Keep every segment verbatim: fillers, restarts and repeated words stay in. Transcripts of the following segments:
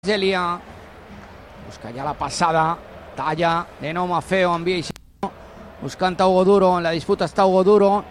Gelia busca ya la pasada, talla de nou Maffeo, envia i buscant a Hugo Duro, en la disputa està Hugo Duro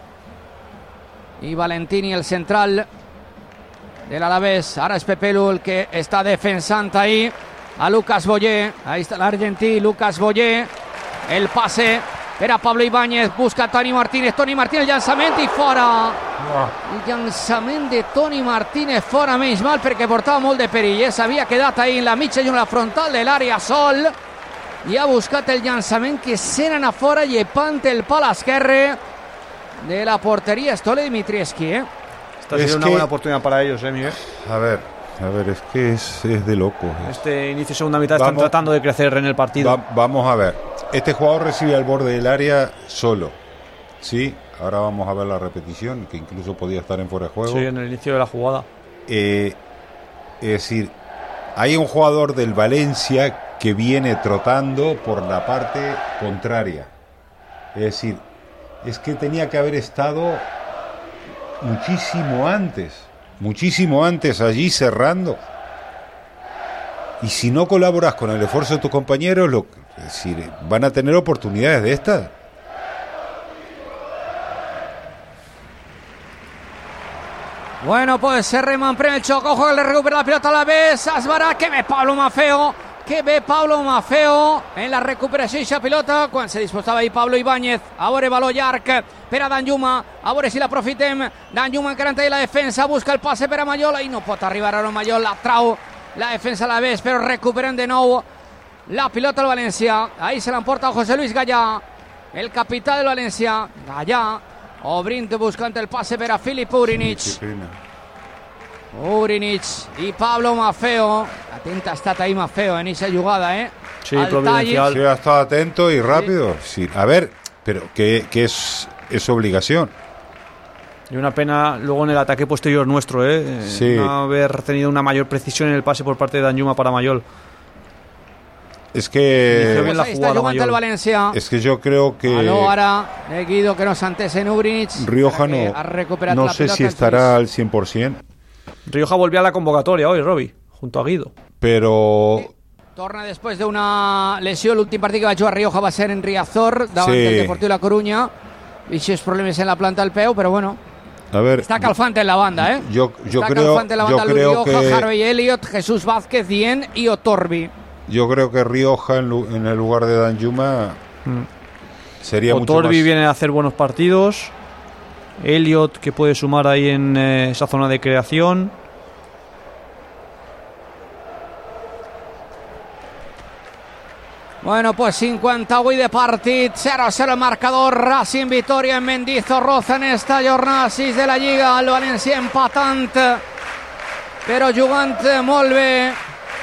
i Valentini, el central de l'Alavés. Ara és Pepelu el que està defensant ahí a Lucas Boyer, ahí està l'argentí Lucas Boyer, el passe per a Pablo Ibáñez, busca Toni Martínez, Toni Martínez, llançament i fora. El llançament de Toni Martínez fora, menys mal perquè portava molt de perill, s'havia quedat ahí en la mitja i una frontal de l'àrea sol i ha buscat el llançament que s'eren a fora, llepant el pal esquerre de la portería Stole Dimitrievski, ¿eh? Esta ha sido una buena oportunidad para ellos, ¿eh, Miguel? A ver, a ver, es que es, es de loco. Este inicio de segunda mitad vamos, están tratando de crecer en el partido. Va, vamos a ver. Este jugador recibe al borde del área solo. Sí, ahora vamos a ver la repetición, que incluso podía estar en fuera de juego. Sí, en el inicio de la jugada. Eh, es decir, hay un jugador del Valencia que viene trotando por la parte contraria. Es decir, es que tenía que haber estado muchísimo antes, muchísimo antes allí cerrando. Y si no colaboras con el esfuerzo de tus compañeros, lo, es decir, van a tener oportunidades de estas. Bueno, pues se remanprèn el xoc, ojo que le recupera la pilota a la vez, Asbarà, que ve Pablo Maffeo, que ve Pablo Maffeo en la recuperació d'aquesta pilota, quan se disposava ahí Pablo Ibáñez, a veure valor llarg per a Danjuma, a veure si l'aprofitem, Danjuma encarant ahí la defensa, busca el passe per a Mayol, i no pot arribar ara Mayol, la trau la defensa a la vez, però recuperen de nou la pilota al València, ahí se l'emporta José Luis Gallà, el capità del València, Gallà, obrint buscant el passe per a Filip Urinic. Urinic i Pablo Maffeo. Atenta ha estat ahí Maffeo en esa jugada, ¿eh? Sí, providencial. Sí, ha estado atento y rápido. Sí. Sí. A ver, pero que, que es, es obligación. Y una pena luego en el ataque posterior nuestro, ¿eh? Sí. No haber tenido una mayor precisión en el pase por parte de Danjuma para Mayol. Es que pues ahí está jugant el València. Es que yo creo que Aló, ara de Guido que nos antes en Urinic. Rioja no, no sé si estará al cien por ciento. Rioja volvió a la convocatoria hoy, Robi, junto a Guido. Pero sí, torna després d'una lesió. L'últim partit que va jugar Rioja va ser en Riazor davant sí. del Deportiu La Coruña. I aquests problemes en la planta del peu, però bueno, a ver, está calfante en la banda, ¿eh? Yo, yo está creo, calfante en la banda. yo creo Rioja, que Harvey Elliott, Jesús Vázquez, Dien y Otorbi. Yo creo que Rioja en, en el lugar de Danjuma mm. sería mucho más. Otorbi viene a hacer buenos partidos. Elliott, que puede sumar ahí en eh, esa zona de creación. Bueno, pues cinquanta-vuit de partit, cero a cero el marcador, Racing victòria en Mendizorroza en esta jornada sis de la Lliga, el València empatant, però jugant molt bé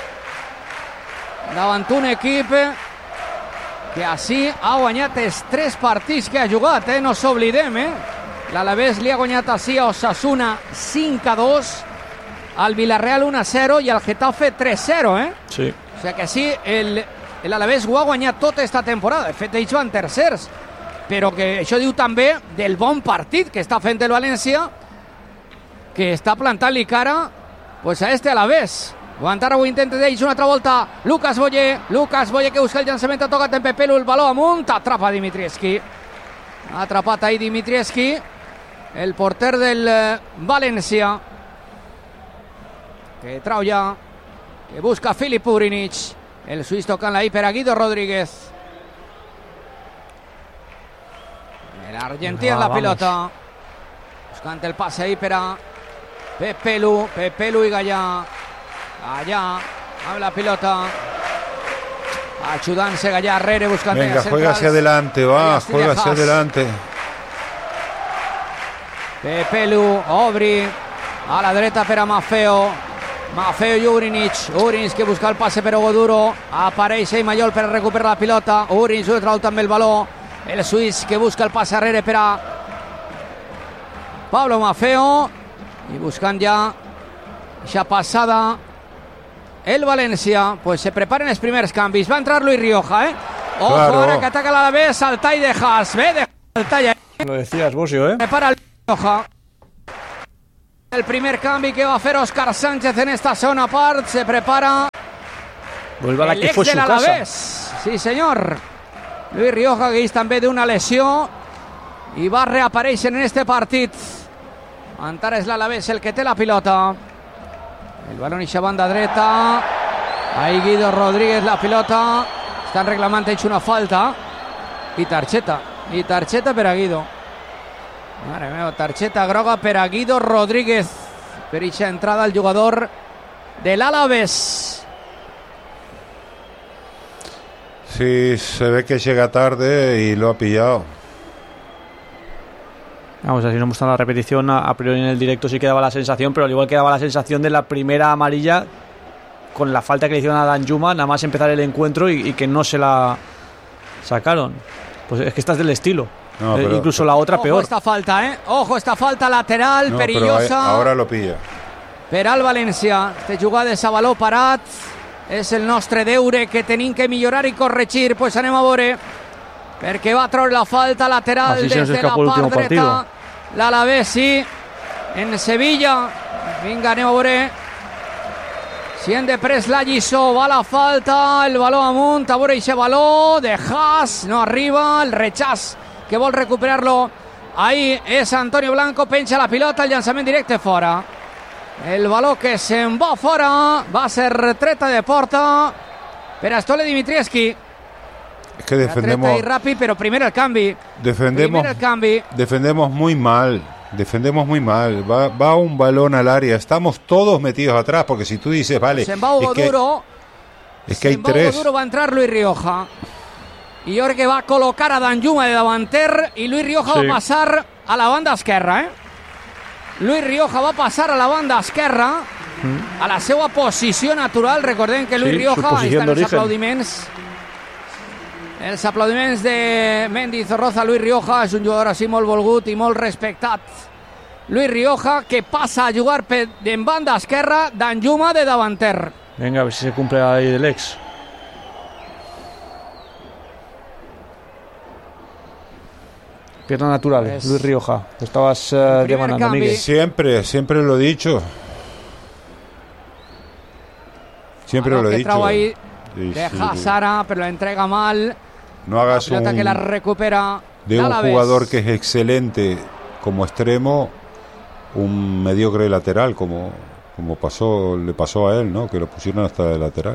davant un equip que així ha guanyat els tres partits que ha jugat, eh? No s'oblidem, eh? L'Alavés li ha guanyat així a Osasuna cinc a dos, al Villarreal un a zero i al Getafe tres a zero, eh? Sí. O sigui que sí, el... l'Alavés ho ha guanyat tota aquesta temporada. De fet, ells van tercers, però que això diu també del bon partit que està fent el València, que està plantant-li cara pues, a este Alavés. Aguantar ho intenta d'ells una altra volta Lucas Boyer, Lucas Boyer que busca el llançament, ha tocat en Pepelu, el baló amunt, atrapa Dimitrievski, ha atrapat ahí Dimitrievski, el porter del València, que trau ja, que busca Filip Urinic. El suís tocant ahí per a Guido Rodríguez. L'argentí en la pilota. Buscant el passe ahí per a Pepelu. Pepelu i Gallà. Gallà amb la pilota. Ayudant-se Gallà arrere buscant. Venga, juega hacia adelante, va, juega hacia adelante. Pepelu, obri a la dreta per a Maffeo. Maffeo i Urinic, Urinic que busca el passe per Hugo Duro, apareix ahí Mayol per recuperar la pilota, Urinic ho trau també el baló, el suís que busca el passe arrere per a Pablo Maffeo, i buscant ja aquesta passada el València, pues se preparen els primers canvis, va entrar Luis Rioja, eh? Ojo, claro. Ara que ataca l'Alavés, al tall de Haas, ve de el tall ahí. Lo decías, Bosio, eh? Prepara el Rioja. El primer cambio que va a hacer Óscar Sánchez en esta zona part. Se prepara Vuelve a la el que ex fue del su casa. Alavés. Sí, senyor. Luis Rioja, que està també d'una lesió i va reaparèixer en este partit. Encara és l'Alavés el que té la pilota. El balón ixa banda dreta. Ahí Guido Rodríguez la pilota. Estan reclamant ells una falta. I targeta. I targeta per a Guido. Mare meva, targeta groga per a Guido Rodríguez. Per ixa entrada el jugador de l'Alavés. Sí, se ve que llega tarde y lo ha pillado. Vamos a ver si no muestra la repetición. A, a priori en el directo sí quedaba la sensación, pero al igual quedaba la sensación de la primera amarilla con la falta que le hicieron a Danjuma, nada más empezar el encuentro y, y que no se la sacaron. Pues es que esta es del estilo. No, eh, incluso la otra ojo peor. Esta falta, ¿eh? Ojo, esta falta lateral, no, perillosa. Ahora lo pilla. Per al València. Este jugada de Sabaló parat. És el nostre deure que tenim que millorar i corregir. Pues anem a veure, perquè va treure la falta lateral Así des de la part dreta. L'Alavés, sí, en Sevilla. Vinga, anem a veure si hem de pres la lliçó. Va la falta, el baló amunt, a veure aquest baló de Haas, no arriba, el rechaç que vol recuperar-lo. Ahí és Antonio Blanco, penja la pilota, el llançament directe fora. El baló que se'n va fora, va ser treta de porta per a Stole Dimitrievski. Es que defendemos. Y rápido, pero primero el cambio. Defendemos. El cambio. Defendemos muy mal. Defendemos muy mal. Va, va un balón al área. Estamos todos metidos atrás. Porque si tú dices, vale. Se va Hugo es que, Duro. Es que hay tres. Duro va a entrar Luis Rioja. Y yo creo que va a colocar a Danjuma de davanter. Y Luis Rioja sí. va a pasar a la banda esquerra, ¿eh? Luis Rioja va a passar a la banda esquerra, mm. a la seva posició natural. Recordem que Luis sí, Rioja, ahí estan els aplaudiments. Els aplaudiments de Mendy Zorroza. Luis Rioja és un jugador així molt volgut i molt respectat. Luis Rioja, que passa a jugar en banda esquerra, Danjuma de davanter. Venga, a ver si se cumple ahí del ex. Piernas naturales, Luis Rioja. Estabas uh, demandando, Miguel. Siempre, siempre lo he dicho. Siempre ah, no, lo he dicho. Ahí deja sí, Sara, pero la entrega mal. No hagas la un, que la recupera de un jugador que es excelente como extremo, un mediocre lateral, como, como pasó, le pasó a él, ¿no? Que lo pusieron hasta de lateral.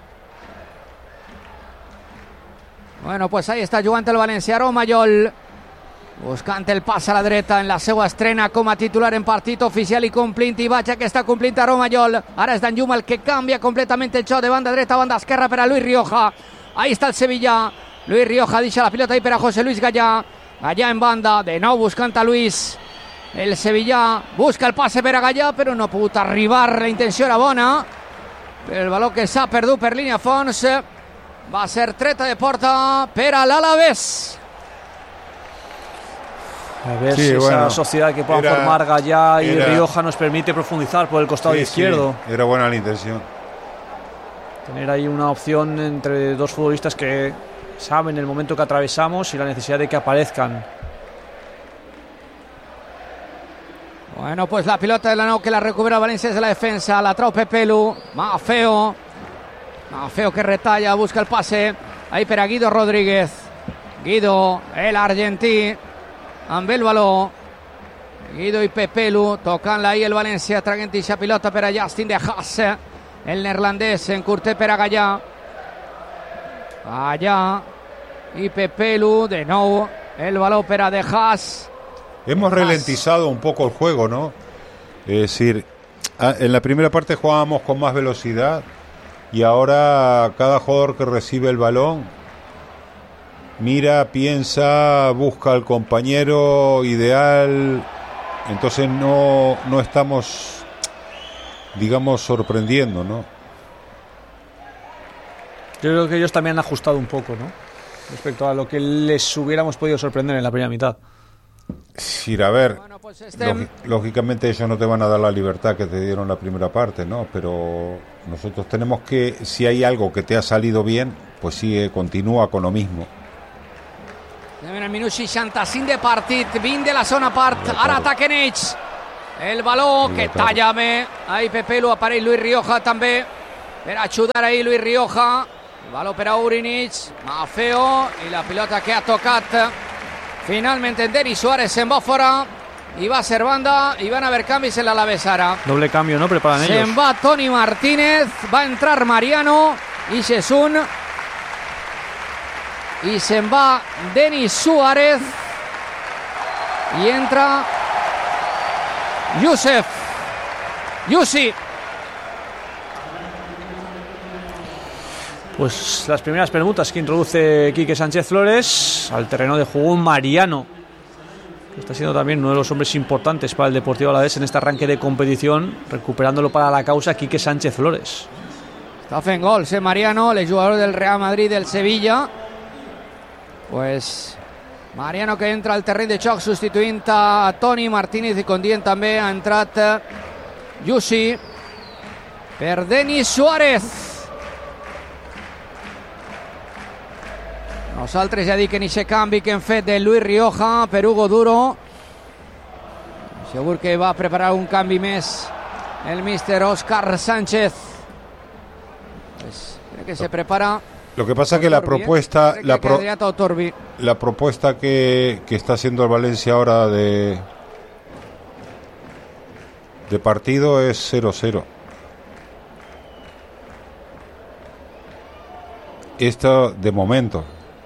Bueno, pues ahí está jugant el València. Romallol buscant el pas a la dreta en la seva estrena com a titular en partit oficial i complint i vaja que està complint a Romallol. Ara és Danjuma el que canvia completament el xoc de banda dreta a banda esquerra per a Luis Rioja. Ahí està el Sevilla. Luis Rioja deixa la pilota ahí per a José Luis Gallà. Gallà en banda, de nou buscant a Luis. El Sevilla busca el passe per a Gallà, però no ha pogut arribar. La intenció era bona. El baló que s'ha perdut per línia fons. Va a ser treta de porta per a l'Alavés. A ver sí, si bueno, esa sociedad que puedan era, formar Gallà y era, Rioja nos permite profundizar por el costado sí, izquierdo. Sí, era buena la intención. Tener ahí una opción entre dos futbolistas que saben el momento que atravesamos y la necesidad de que aparezcan. Bueno, pues la pilota de la nou que la recupera Valencia desde la defensa. La trau Pepelu. Mafeo. Mafeo que retalla, busca el pase. Ahí per a Guido Rodríguez. Guido, el argentí. Amb el baló Guido i Pepelu tocant-la ahí el València, traguent ixa pilota per a Justin de Haas, el neerlandès encurté per a Gallà. Gallà i Pepelu de nou, el baló per a de Haas. Hemos ralentizado un poco el juego, ¿no? Es decir, en la primera parte jugábamos con más velocidad y ahora cada jugador que recibe el balón mira, piensa, busca al compañero ideal. Entonces no, no estamos, digamos, sorprendiendo, ¿no? Yo creo que ellos también han ajustado un poco, ¿no? Respecto a lo que les hubiéramos podido sorprender en la primera mitad. Sí, a ver, bueno, pues este... lógicamente ellos no te van a dar la libertad que te dieron la primera parte, ¿no? Pero nosotros tenemos que, si hay algo que te ha salido bien, pues sigue, continúa con lo mismo. En el minut seixanta-cinc de partit, vint de la zona part, ara ataquen ells. El balón que talla bé. Ahí Pepelu, apareix Luis Rioja també per ajudar ahí Luis Rioja. El balón per a Urinic, Maffeo, i la pilota que ha tocat finalment en Denis Suárez, se'n va fora i va a ser banda i van a haver canvis en l'Alavés ara. Doble cambio, ¿no? Preparan ellos. Se'n va Toni Martínez, va a entrar Mariano i Sesun i se'n va Denis Suárez y entra Yusef Yusi. Pues las primeras preguntas que introduce Quique Sánchez Flores al terreno de juego, Mariano, que está siendo también uno de los hombres importantes para el Deportivo Alavés en este arranque de competición, recuperándolo para la causa Quique Sánchez Flores. Està fent gols, eh, Mariano, el jugador del Real Madrid, del Sevilla. Pues Mariano que entra al terreny de xoc substituint a Toni Martínez i com dient també ha entrat Yusi per Denis Suárez. Nosaltres ja dic que ni se canvi que hem fet de Luis Rioja per Hugo Duro. Segur que va preparar un canvi més el míster Óscar Sánchez. Pues crec que se prepara. Lo que pasa que la propuesta ¿eh? la, pro, que la propuesta que, que está haciendo el Valencia ahora de de partido es cero cero. Esto de momento.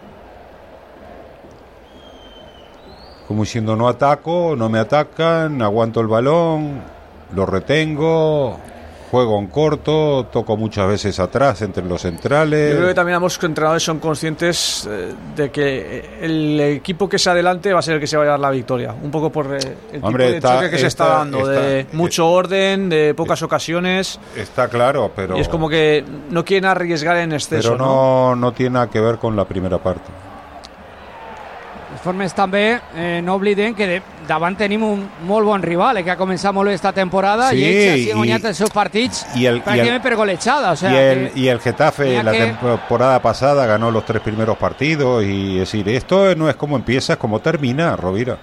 Como diciendo, no ataco, no me atacan, aguanto el balón, lo retengo, juego en corto, toco muchas veces atrás entre los centrales. Yo creo que también ambos entrenadores son conscientes eh, de que el equipo que se adelante va a ser el que se va a llevar la victoria. Un poco por eh, el Hombre, tipo de está, choque que está, se está dando, está, de está, mucho orden, de pocas ocasiones. Está claro, pero... Y es como que no quieren arriesgar en exceso. Pero no, no, no tiene nada que ver con la primera parte. De formes també, eh, no oblidem que de, davant tenim un molt bon rival, eh, que ha començat molt bé esta temporada sí, i ells han guanyat els seus partits y el, pràcticament per golejada. O sea, y, el, que, y el Getafe la que... temporada pasada ganó los tres primeros partidos y es decir, esto no es como empieza, es como termina, Rovira.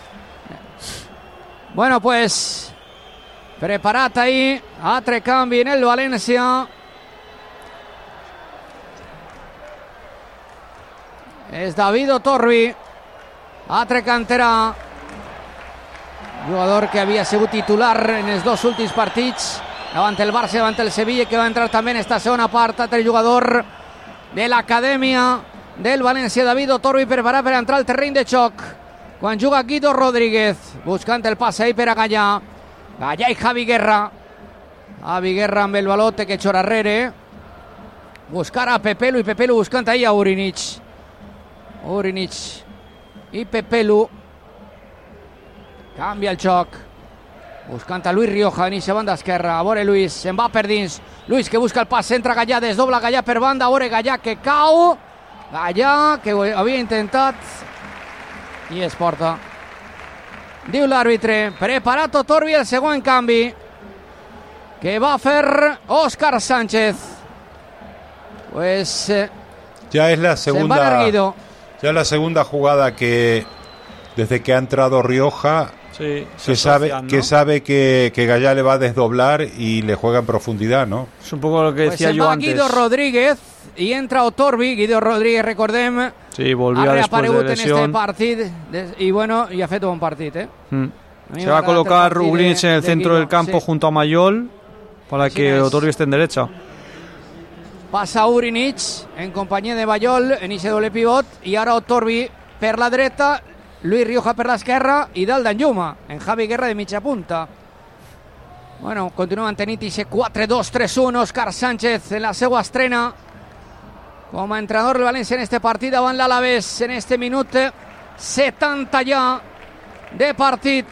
Bueno, pues preparat ahí, altre canvi en el València. És David Otorbi, altre cantera, jugador que havia sigut titular en els dos últims partits davant el Barça, davant el Sevilla, que va entrar també en esta segona part, altre jugador de l'acadèmia del València, David Otorbi, preparat per entrar al terreny de xoc quan juga Guido Rodríguez, buscant el passe ahí per a Gallà. Gallà i Javi Guerra. Javi Guerra amb el balote que xora arrere, buscar a Pepelu, i Pepelu buscant ahí a Urinic. Urinic i Pepelu. Canvia el xoc, buscant a Luis Rioja, inicia banda esquerra, a veure Luis, se'n va per dins, Luis que busca el pas, entra Gallà, desdobla Gallà per banda, a veure Gallà que cau, Gallà que ho havia intentat i es porta. Diu l'àrbitre, preparat Otorbi, el segon canvi que va fer Óscar Sánchez. Pues eh, ya es la segunda, ya es la segunda jugada que desde que ha entrado Rioja, sí, que, sabe, ¿no? que sabe que, que Gallà le va a desdoblar y le juega en profundidad, ¿no? Es un poco lo que decía pues yo va antes. Guido Rodríguez y entra Otorbi. Guido Rodríguez, recordem, sí, volvió ha después de lesión. en este partit y bueno, y ha fet un bon partit, ¿eh? Mm. Se va a colocar Urinic en el centro Guido, del campo, sí, junto a Mayol, para sí, que es. Otorbi esté en derecha. Passa Urinic en companyia de Mayol en ese doble pivot i ara Otorbi per la dreta, Luis Rioja per l'esquerra i dalt d'Anjuma en Javi Guerra de mitja punta. Bueno, continua mantenint ese quatre dos tres uno. Óscar Sánchez en la seva estrena com a entrenador del València en este partit davant l'Alavés en este minut setanta ja de partit.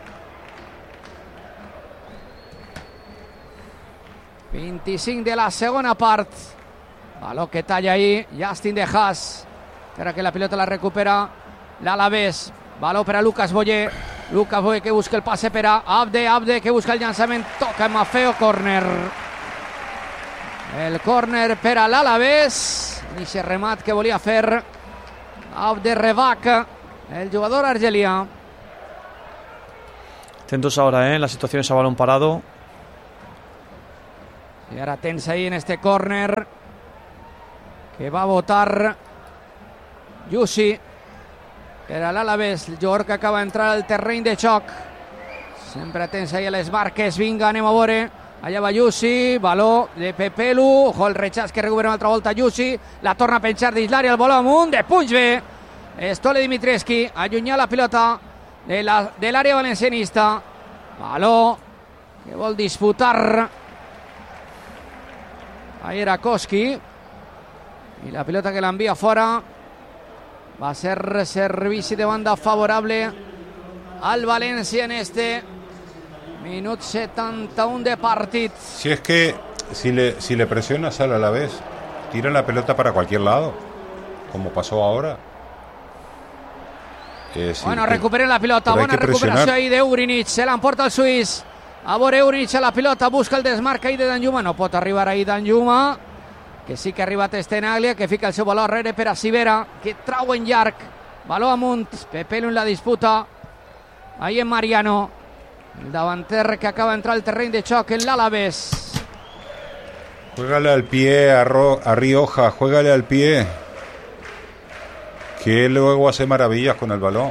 vint-i-cinc de la segona part. Baló que talla ahí Justin de Haas. Espera que la pilota la recupera l'Alavés. Baló per a Lucas Boyer. Lucas Boyer que busca el passe per a Abde. Abde que busca el llançament. Toca Maffeo, córner. El córner per a l'Alavés. Inicia remat que volia fer Abde Rebac, el jugador argelià. Atentos ahora, ¿eh? Las situaciones a balón parado. Y ahora tensa ahí en este córner que va a votar Yusi. Era l'Alaves, el jugador que acaba d'entrar al terreny de xoc. Sempre tensa ahí a les barques. Vinga, anem a veure. Allà va Yusi, baló de Pepelu. Ojo el rechaç que recupera una altra volta Yusi. La torna a penjar dins l'àrea, el baló amunt de Puigbe. Stole Dimitrescu, allunyar la pilota de la, de l'àrea valencianista. Baló que vol disputar ahí era Koski. Y la pelota que la envía fuera va a ser servicio de banda favorable al Valencia en este minut setenta y uno de partit. Si es que si le, si le presionas al Alavés, tira la pelota para cualquier lado, como pasó ahora. Eh, sí, bueno, que, recuperen la pilota, buena recuperació ahí de Urinic, se l'emporta el suís. A veure Urinic a la pilota, busca el desmarc ahí de Danjuma, no pot arribar ahí Danjuma, que sí que ha arribat Stenaglia, que fica el seu baló arrere per a Sivera, que trau en llarg, baló amunt, Pepelu en la disputa, ahí en Mariano, el davanter que acaba de entrar al terreny de xoc en l'Alavés. Juégale al pie a, Ro, a Rioja, juégale al pie, que él luego hace maravillas con el balón.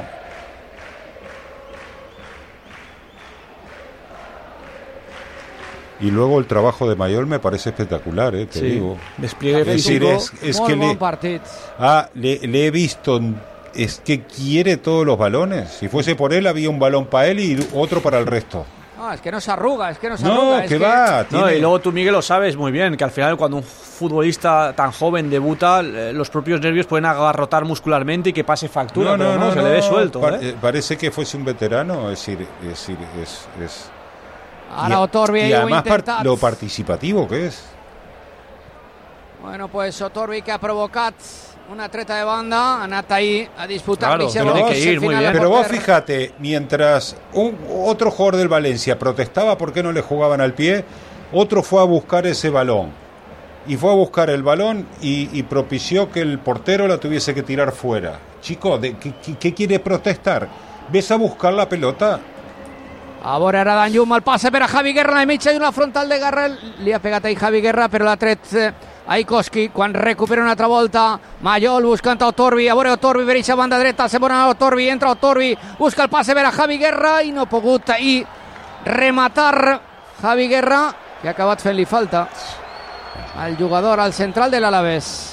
Y luego el trabajo de Mayol me parece espectacular, eh, te sí. digo. Despliegue es decir, es, es que le, ah, le, le he visto, es que quiere todos los balones. Si fuese por él, había un balón para él y otro para el resto. No, es que no se arruga, es que no se no, arruga. Que es va, que... no, y luego tú, Miguel, lo sabes muy bien, que al final cuando un futbolista tan joven debuta, los propios nervios pueden agarrotar muscularmente y que pase factura, no, no, pero no, no, se no, le ve suelto. pa ¿eh? Parece que fuese un veterano, es decir, es... decir, es, es Ara Otorbi y, y además intentat. Lo participativo que es. Bueno, pues Otorbi que ha provocat una treta de banda, ha anat ahí a disputar. Claro, tiene que ir muy bien. Pero vos fíjate, mientras un, otro jugador del Valencia protestaba por qué no le jugaban al pie, otro fue a buscar ese balón. Y fue a buscar el balón y, y propició que el portero la tuviese que tirar fuera. Chico, ¿de, qué, qué quiere protestar? ¿Ves a buscar la pelota? A veure ara Danjuma, el passe per a Javi Guerra, a la mitja i una frontal de Guerra, li ha pegat ahí Javi Guerra, però l'ha tret ahí Koski, quan recupera una altra volta, Mayol buscant a Otorbi, a veure Otorbi per eixa banda dreta, se bona Otorbi, entra Otorbi, busca el passe per a Javi Guerra i no ha pogut ahí rematar Javi Guerra, que ha acabat fent-li falta al jugador, al central de l'Alavés.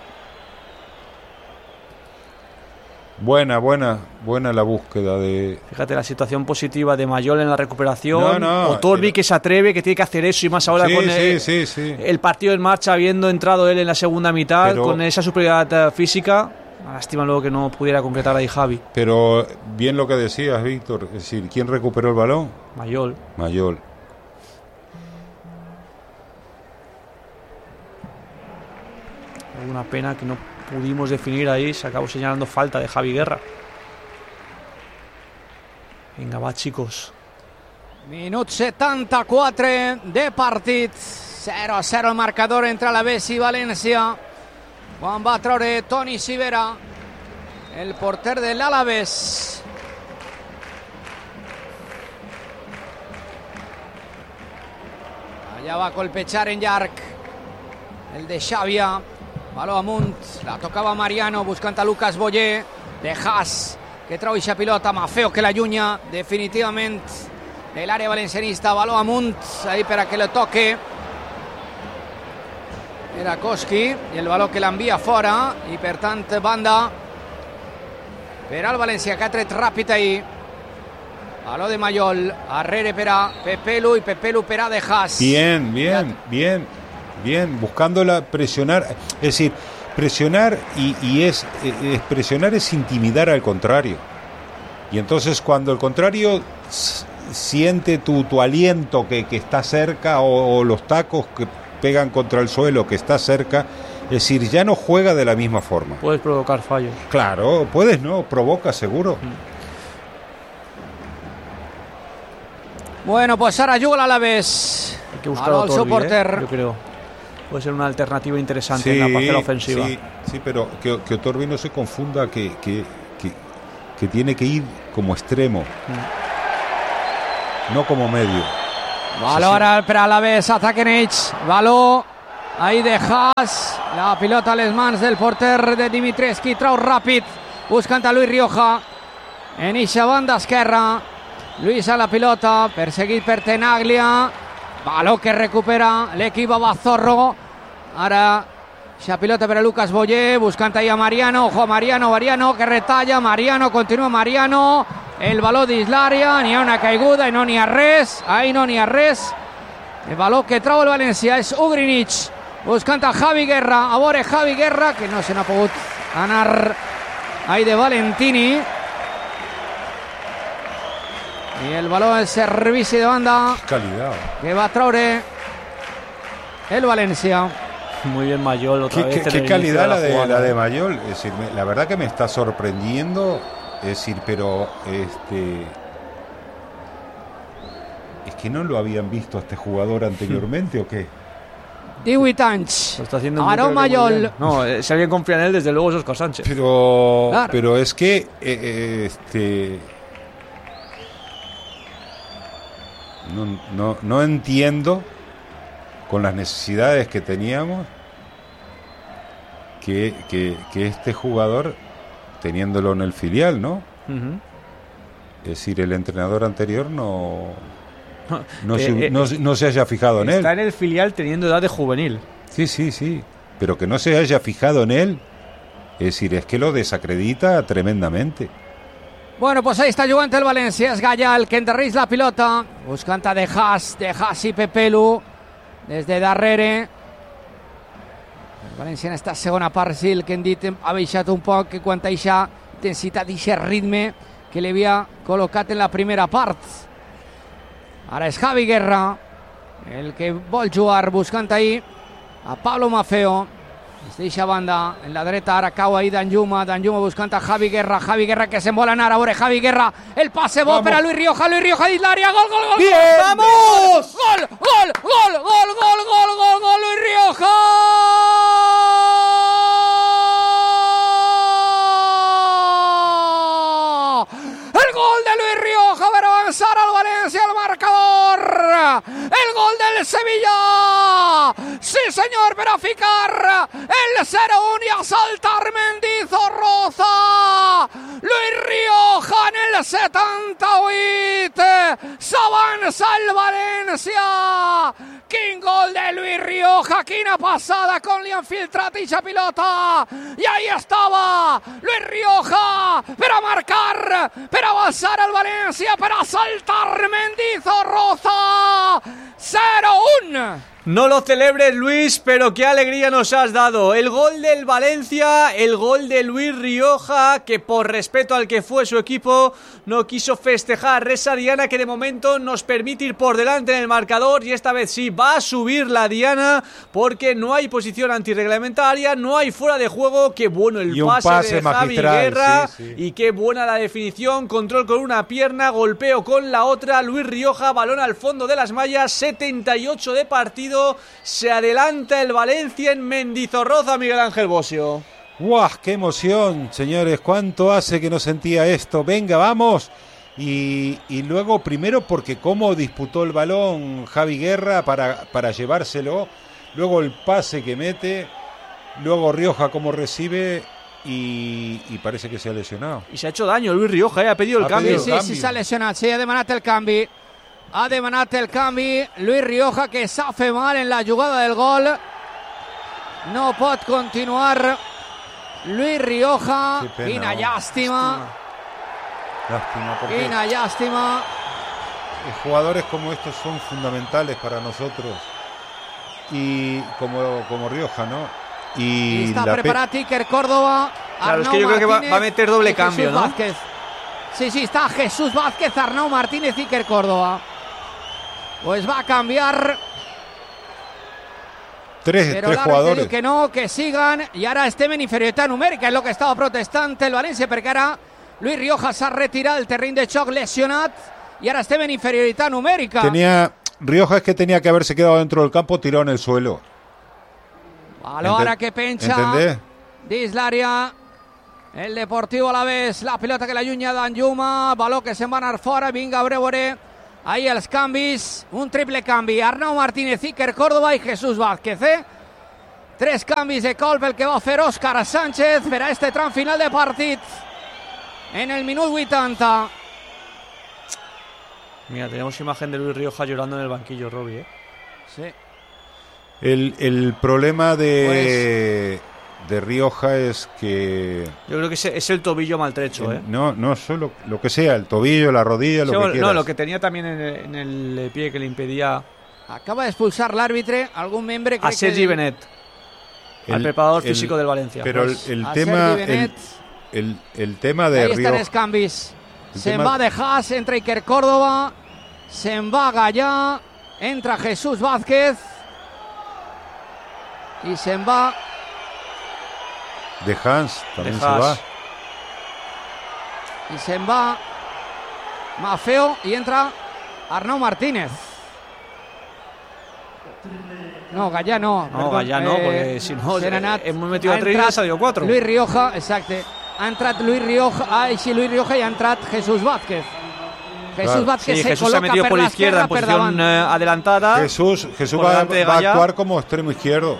Buena, buena, buena la búsqueda de... Fíjate la situación positiva de Mayol en la recuperación. No, no, Otorbi era... que se atreve, que tiene que hacer eso y más ahora sí, con sí, el, sí, sí. el partido en marcha, habiendo entrado él en la segunda mitad, pero... con esa superioridad física. Lástima luego que no pudiera concretar ahí Javi. Pero bien lo que decías, Víctor, es decir, ¿quién recuperó el balón? Mayol. Mayol. Una pena que no pudimos definir ahí, se acabó señalando falta de Javi Guerra. Vinga, va, chicos. Minut setanta-quatre de partit, zero a zero el marcador entre Alavés i València. Quan va treure Toni Sivera, el porter de l'Alavés. Allà va colpejar en llarg el de Xàbia. Baló amunt, la tocava Mariano buscant a Lucas Boyer, de Haas, que trau eixa pilota, Mafeo que l'allunya definitivament de l'àrea valencianista, baló amunt, ahí per a que le toque era Koski, i el baló que l'envia fora, i per tant banda per al València, que ha tret ràpid ahí, baló de Mayol, arrere per a Pepelu, i Pepelu per a de Haas. Bien, bien, bien. Bien, buscándola presionar, es decir, presionar y, y es, es presionar es intimidar al contrario. Y entonces cuando el contrario s- siente tu, tu aliento que, que está cerca o, o los tacos que pegan contra el suelo que está cerca, es decir, ya no juega de la misma forma. Puedes provocar fallos. Claro, puedes, no, provoca seguro. Bueno, pues ara juga l'Alavés. Hay que buscar Baló a al seu Otorbi, porter. ¿eh? Yo creo. Puede ser una alternativa interesante Sí, en la parcela ofensiva. sí, sí, pero que, que Otorbi no se confunda que, que, que, que tiene que ir como extremo. no como medio. Baló ara per a la vez, ataque Neix, baló ahí de Haas, la pilota a les mans del porter de Dimitrescu, trau ràpid, buscant a Luis Rioja, en eixa banda esquerra, Luis a la pilota, perseguit per Tenaglia, baló que recupera l'equip a Bazorro, ara eixa pilota per a Lucas Boyer, buscant ahí a Mariano, ojo a Mariano, Mariano que retalla, Mariano, continua Mariano, el baló d'Islària, n'hi ha una caiguda i no n'hi ha res, ahí no n'hi ha res, el baló que trau el València és Ugrinic, buscant a Javi Guerra, a veure Javi Guerra, que no se n'ha pogut anar ahí de Valentini, i el baló del servici de banda Calidad. que va a traure el València. Muy bien Mayol otra ¿Qué, vez. qué, en el qué calidad inicio la de de, la, la de Mayol. Es decir, me- la verdad que me está sorprendiendo. Es decir, pero este es que no lo habían visto a este jugador anteriormente o qué. divuit anys. Lo está haciendo muy, Aaron creo que muy Mayol. bien. No, eh, si alguien confía en él, desde luego es Óscar Sánchez. Pero Claro. pero es que eh, eh, este no, no, no entiendo con las necesidades que teníamos que, que, que este jugador teniéndolo en el filial, ¿no? Ujú. Es decir, el entrenador anterior no no, Eh, se, eh, no, no se haya fijado en él. Está en el filial teniendo edad de juvenil. Sí, sí, sí. Pero que no se haya fijado en él, es decir, es que lo desacredita tremendamente. Bueno, pues ahí está jugant el València, és Gaya el que endarrereix la pilota, buscant a De Haas, De Haas i Pepelu, des de darrere. El València en esta segona part, sí, el que hem dit ha baixat un poc, que quan eixa intensitat, eixa ritme que li havia col·locat en la primera part. Ara és Javi Guerra, el que vol jugar, buscant ahí a Pablo Maffeo. Des d'eixa banda, en la dreta, ara cau ahí Danjuma, Danjuma buscant a Javi Guerra, Javi Guerra que se'n vol anar, a veure Javi Guerra, el passe bo per a Luis Rioja, Luis Rioja dins l'àrea, gol, gol, gol! ¡Bien! ¡Vamos! ¡Gol, gol, gol, gol, gol, gol, gol, gol, Luis Rioja! El gol de Luis Rioja per avançar al València al marcador. El gol del Sevilla. Sí, senyor, per a ficar el zero uno i a saltar Mendizorroza. Luis Rioja en el setanta-vuit. S'avança el València. Quin gol de Luis Rioja, quina passada com li han filtrat eixa pilota. I ahí estava Luis Rioja per a marcar, per a avançar el València, per a saltar Mendizorroza. cero uno. No lo celebres, Luis, pero qué alegría nos has dado. El gol del Valencia, el gol de Luis Rioja, que por respeto al que fue su equipo no quiso festejar. Esa diana que de momento nos permite ir por delante en el marcador, y esta vez sí va a subir la diana porque no hay posición antirreglamentaria, no hay fuera de juego. Qué bueno el Y un pase, pase de Javi magistral, Guerra, sí, sí. y qué buena la definición. Control con una pierna, golpeo con la otra. Luis Rioja, balón al fondo de las mallas, setenta y ocho de partido. Se adelanta el Valencia en Mendizorroza, Miguel Ángel Bosio. ¡Guau! ¡Qué emoción, señores! ¿Cuánto hace que no sentía esto? Venga, vamos. Y, y luego, primero, porque cómo disputó el balón Javi Guerra para, para llevárselo. Luego el pase que mete. Luego Rioja cómo recibe. Y, y parece que se ha lesionado. Y se ha hecho daño Luis Rioja, eh, ha pedido el Ha cambio. pedido Sí, el sí, canvi. sí, s'ha lesionat, sí, ha demanat el canvi. Ha demanat el canvi Luis Rioja, que s'ha fet mal en la jugada del gol. No pot continuar Luis Rioja. Qué pena, Quina oh. llàstima, Lástima, porque quina llàstima. jugadores como estos son fundamentales para nosotros. Y como, como Rioja, ¿no? I Y està la pe- preparat Iker Córdoba. Claro, es Arnau que yo creo que va- Martínez va a meter doble y Jesús cambio, ¿no? Vázquez. Sí, sí, está Jesús Vázquez, Arnau Martínez, Iker Córdoba. Pues va a cambiar, tres, pero tres l'àrbitre jugadores. diu que no, que sigan. I ara estem en inferioritat numèrica, és el que estava protestant el València, perquè ara Luis Rioja s'ha retirat del terreny de xoc lesionat i ara estem en inferioritat numèrica. Tenía Rioja es que tenía que haberse quedado dentro del campo, tirado en el suelo. Baló ara que penja ¿Entendés? dins l'àrea el Deportivo Alavés, la pilota que l'allunya Danjuma, baló que se'n va anar fora. Vinga, a veure Ahí els canvis, un triple canvi. Arnau Martínez, Iker Córdoba i Jesús Vázquez. Eh? Tres canvis de colp el que va fer Óscar Sánchez per a este tram final de partit. En el minut vuitanta. Mira, tenemos imagen de Luis Rioja llorando en el banquillo, Robbie, ¿eh? Sí. El, el problema de, pues, de Rioja es que... Yo creo que es, es el tobillo maltrecho, el, ¿eh? No, no solo lo que sea, el tobillo, la rodilla, lo sí, que no, quieras. No, lo que tenía también en el, en el pie que le impedía... Acaba de expulsar l'àrbitre, algún membre... A Sergi que... Benet, el, al preparador el, físico del Valencia. Pero pues, el, el tema... El, el, el tema de Ahí Rioja... estan els canvis. Se'n tema... va de Haas, entra Iker Córdoba, se'n va Gallà, entra Jesús Vázquez y se'n va... De Hans, también de se Haas. va. Y se'n va Mafeo y entra Arnau Martínez. No, Gallà no. No, Gallà no, eh, porque si no anat, hemos metido a tres y ha salido cuatro. Luis Rioja, exacte. Ha entrat Luis Rioja, ai, sí, Luis Rioja y ha entrat Jesús Vázquez. Jesús claro. Vázquez sí, se Jesús se ha coloca metido per por la izquierda en posición eh, adelantada. Jesús, Jesús va, va a actuar como extremo izquierdo.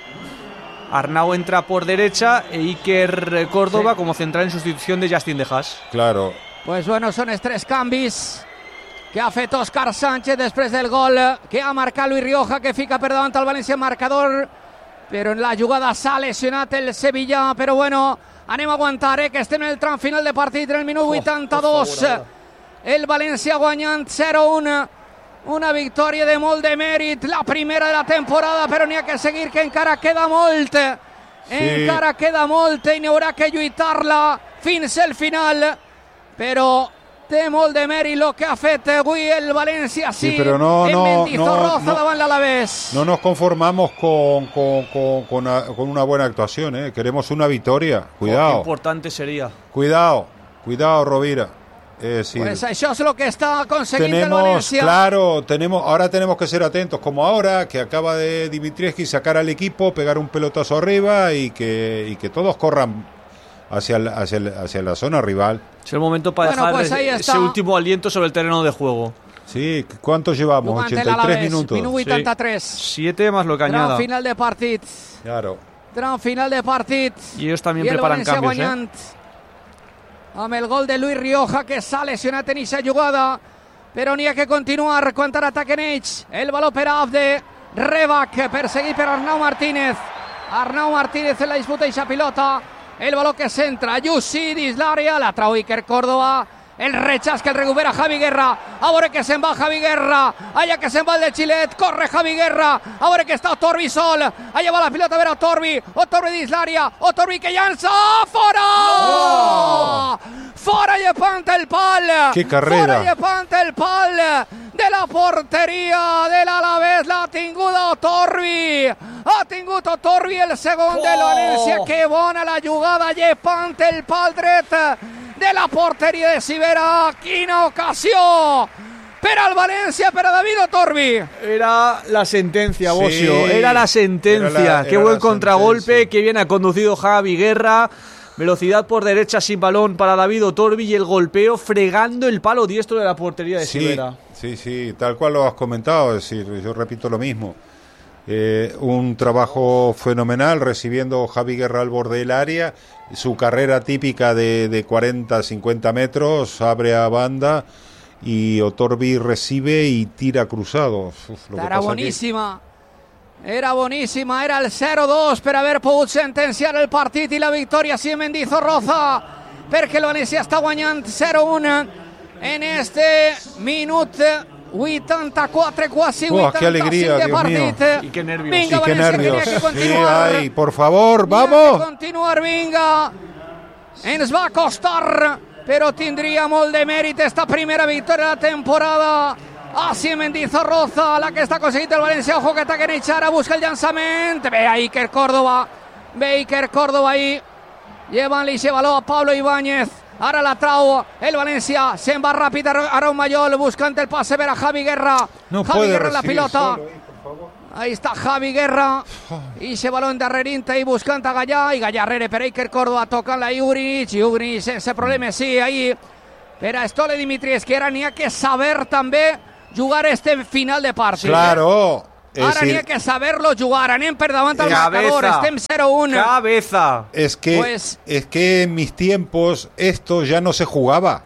Arnau entra por derecha e Iker Córdoba sí. como central en sustitución de Justin de Haas. Claro. Pues bueno, son els tres canvis que ha fet Óscar Sánchez després del gol que ha marcat Luis Rioja, que fica per davant al València marcador, però en la jugada s'ha lesionat el Sevilla, però bueno, anem a aguantar, eh, que estem en el tram final de partit, en el minut vuitanta-dos. Oh, el València guanyant zero a un, una victòria de molt de mèrit, la primera de la temporada, però n'hi ha que seguir, que encara queda molt, sí. encara queda molt i n'hi haurà que lluitar-la fins al final, però té molt de mèrit el que ha fet avui el València, sí, sí però no, en no, Mendizorroza no, no, davant l'Alavés. No nos conformamos con, con, con, con, una, con una buena actuación, ¿eh? Queremos una victoria, cuidado. Oh, importante sería. Cuidado, cuidado, Rovira. Es decir, pues això és el que està aconseguint el tenemos, València. claro, tenemos, ahora tenemos que ser atentos, como ahora, que acaba de Dimitrievski sacar al equipo, pegar un pelotazo arriba y que, y que todos corran hacia, el, hacia, el, hacia la zona rival. Es el momento para bueno, dejar pues ese último aliento sobre el terreno de juego. Sí, ¿cuántos llevamos? ochenta y tres minutos. Minut vuitanta-tres. Sí. Siete más lo que añada. Tram final de partit. Claro. Tram final de partit. Y ellos también preparan cambios, guanyant, eh? amb el gol de Luis Rioja, que s'ha lesionat en aquesta jugada, però n'hi ha que continuar quan ataquen ells. El valor per a Abde Rebac, perseguit per Arnau Martínez. Arnau Martínez en la disputa d'aquesta pilota. El valor que centra Jussi dins l'àrea, la trau Iker Córdoba. El rechaç que el recupera Javi Guerra. A veure que se'n va Javi Guerra. Allà que se'n va el de Xilet. Corre Javi Guerra. A veure que està Otorbi sol. Allà va la pilota a veure Otorbi. Otorbi dins l'àrea. Otorbi que llança. Fora! Oh! Fora llepant el pal. Que carrera. Fora llepant el pal de la porteria de l'Alavés. L'ha tinguda Otorbi. Ha tingut Otorbi el segon oh! de València. Que bona la jugada llepant el pal dret de la porteria de Sivera. Quina ocasió per al Valencia, per a David Otorbi. Era la sentencia, sí, Bosio. Era la sentencia. Era la, Qué era buen la contragolpe, sentencia. que bien ha conducido Javi Guerra. Velocidad por derecha sin balón para David Otorbi y el golpeo fregando el palo diestro de la portería de sí, Sivera. Sí, sí, tal cual lo has comentado. Es decir, yo repito lo mismo. Eh, un trabajo fenomenal recibiendo Javi Guerra al borde del área, su carrera típica de, de cuarenta a cincuenta metros, abre a banda y Otorbi recibe y tira cruzado. Uf, lo que era pasa boníssima que... era boníssima, era el zero dos per haver pogut sentenciar el partit i la victòria sí en Mendizorroza, perquè el València està guanyant zero un en este minut vuitanta-quatre, quasi vuitanta-cinc oh, qué alegría, de Dios partit. Mío. Y qué nervios. Vinga, y qué València, nervios. que que Sí, continuar. ay, por favor, N'hi ha vamos. que continuar, vinga. Ens va costar, però tindria molt de mèrit esta primera victòria de la temporada. Així Mendizorroza, la que està aconseguint el València. Ojo que ataquen ells ara, busca el llançament. Ve a Iker Córdoba. Ve Iker Córdoba ahí. Llevan-li ese baló a Pablo Ibáñez. Ara la trau el València, se'n va ràpid Aaron Mayol buscant el passe per a Javi Guerra. No Javi puede Guerra en la recibir pilota. solo, eh, por favor. Ahí está Javi Guerra. I ese baló endarrerint ahí buscant a Gallà. I Gallà rere per Iker Córdoba, tocant la Iugrinic. Iugrinic sense problemes, sí, ahí per a Stole Dimitrievski. Ara n'hi ha que saber també jugar este final de partit. Claro. Eh? Ara n'hi ha que saber-lo jugar. Anem per davant al marcador. Estem cero uno. Cabeza. Es que, pues, es que en mis tiempos esto ya no se jugaba.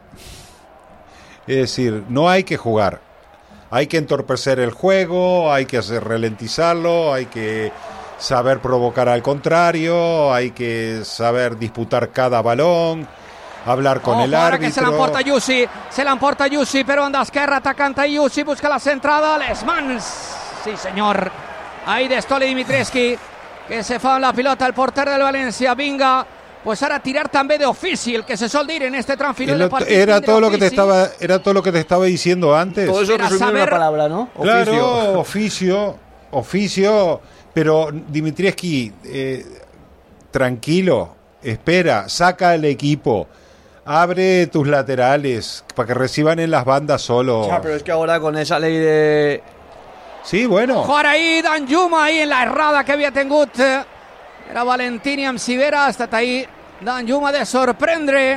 Es decir, no hay que jugar. Hay que entorpecer el juego, hay que hacer ralentizarlo, hay que saber provocar al contrario, hay que saber disputar cada balón, hablar con oh, el árbitro. Que se l'emporta Yussi, se l'emporta Yussi per banda esquerra, atacant a Yussi, busca la centrada, les mans. Sí, senyor. Ahí de Stoli Dimitrescu, que se fa amb la pilota el porter del València. Vinga, pues ara tirar també d'ofici, el que se sol dir en este tram final de partit. Era todo lo que te estaba, era todo lo que te estaba diciendo antes. Todo eso resumido en una palabra, ¿no? Claro, oficio, oficio, pero Dimitrescu, eh, tranquilo, espera, saca al equipo. Abre tus laterales para que reciban en las bandas solo. Ya, pero es que ahora con esa ley de... Sí, bueno. Jugar ahí Danjuma, ahí en la errada que havia tingut. Era Valentini amb Sivera. Ha estat ahí Danjuma de sorprendre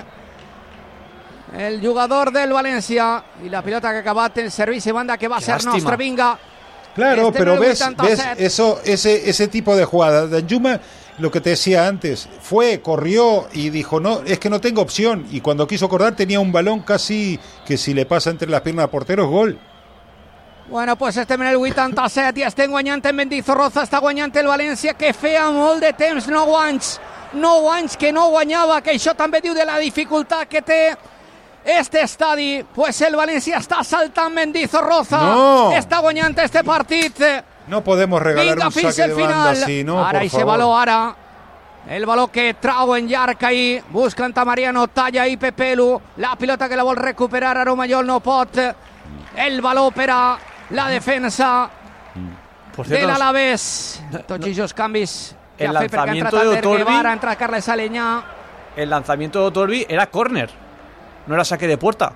el jugador del València. I la pilota que ha acabat en servici banda que va a ser nostra. Vinga. Claro, este pero ves, ves eso, ese, ese tipo de jugada. Danjuma, lo que te decía antes, fue, corrió y dijo, no, es que no tengo opción. Y cuando quiso acordar tenía un balón casi que si le pasa entre las piernas al portero es gol. Bueno, pues estem en el vuitanta-set i estem guanyant en Mendizorroza, està guanyant el València, que feia molt de temps, nou anys, nou anys que no guanyava, que això també diu de la dificultat que té este estadi. Pues el València està saltant Mendizorroza, no. Està guanyant este partit. No podemos regalar Vinga, un saque de banda así, ¿no? Ara i se baló, ara. El baló que trau en llarg ahí, busca Mariano, talla ahí Pepelu, la pilota que la vol recuperar Aromallol, no pot. El baló per a la defensa Por cierto, del Alavés. Tots els canvis que el ha fet perquè ha entrat Ander Guevara, ha entrat Carles Aleñà. El lanzamiento de Otorbi era córner, no era saque de puerta.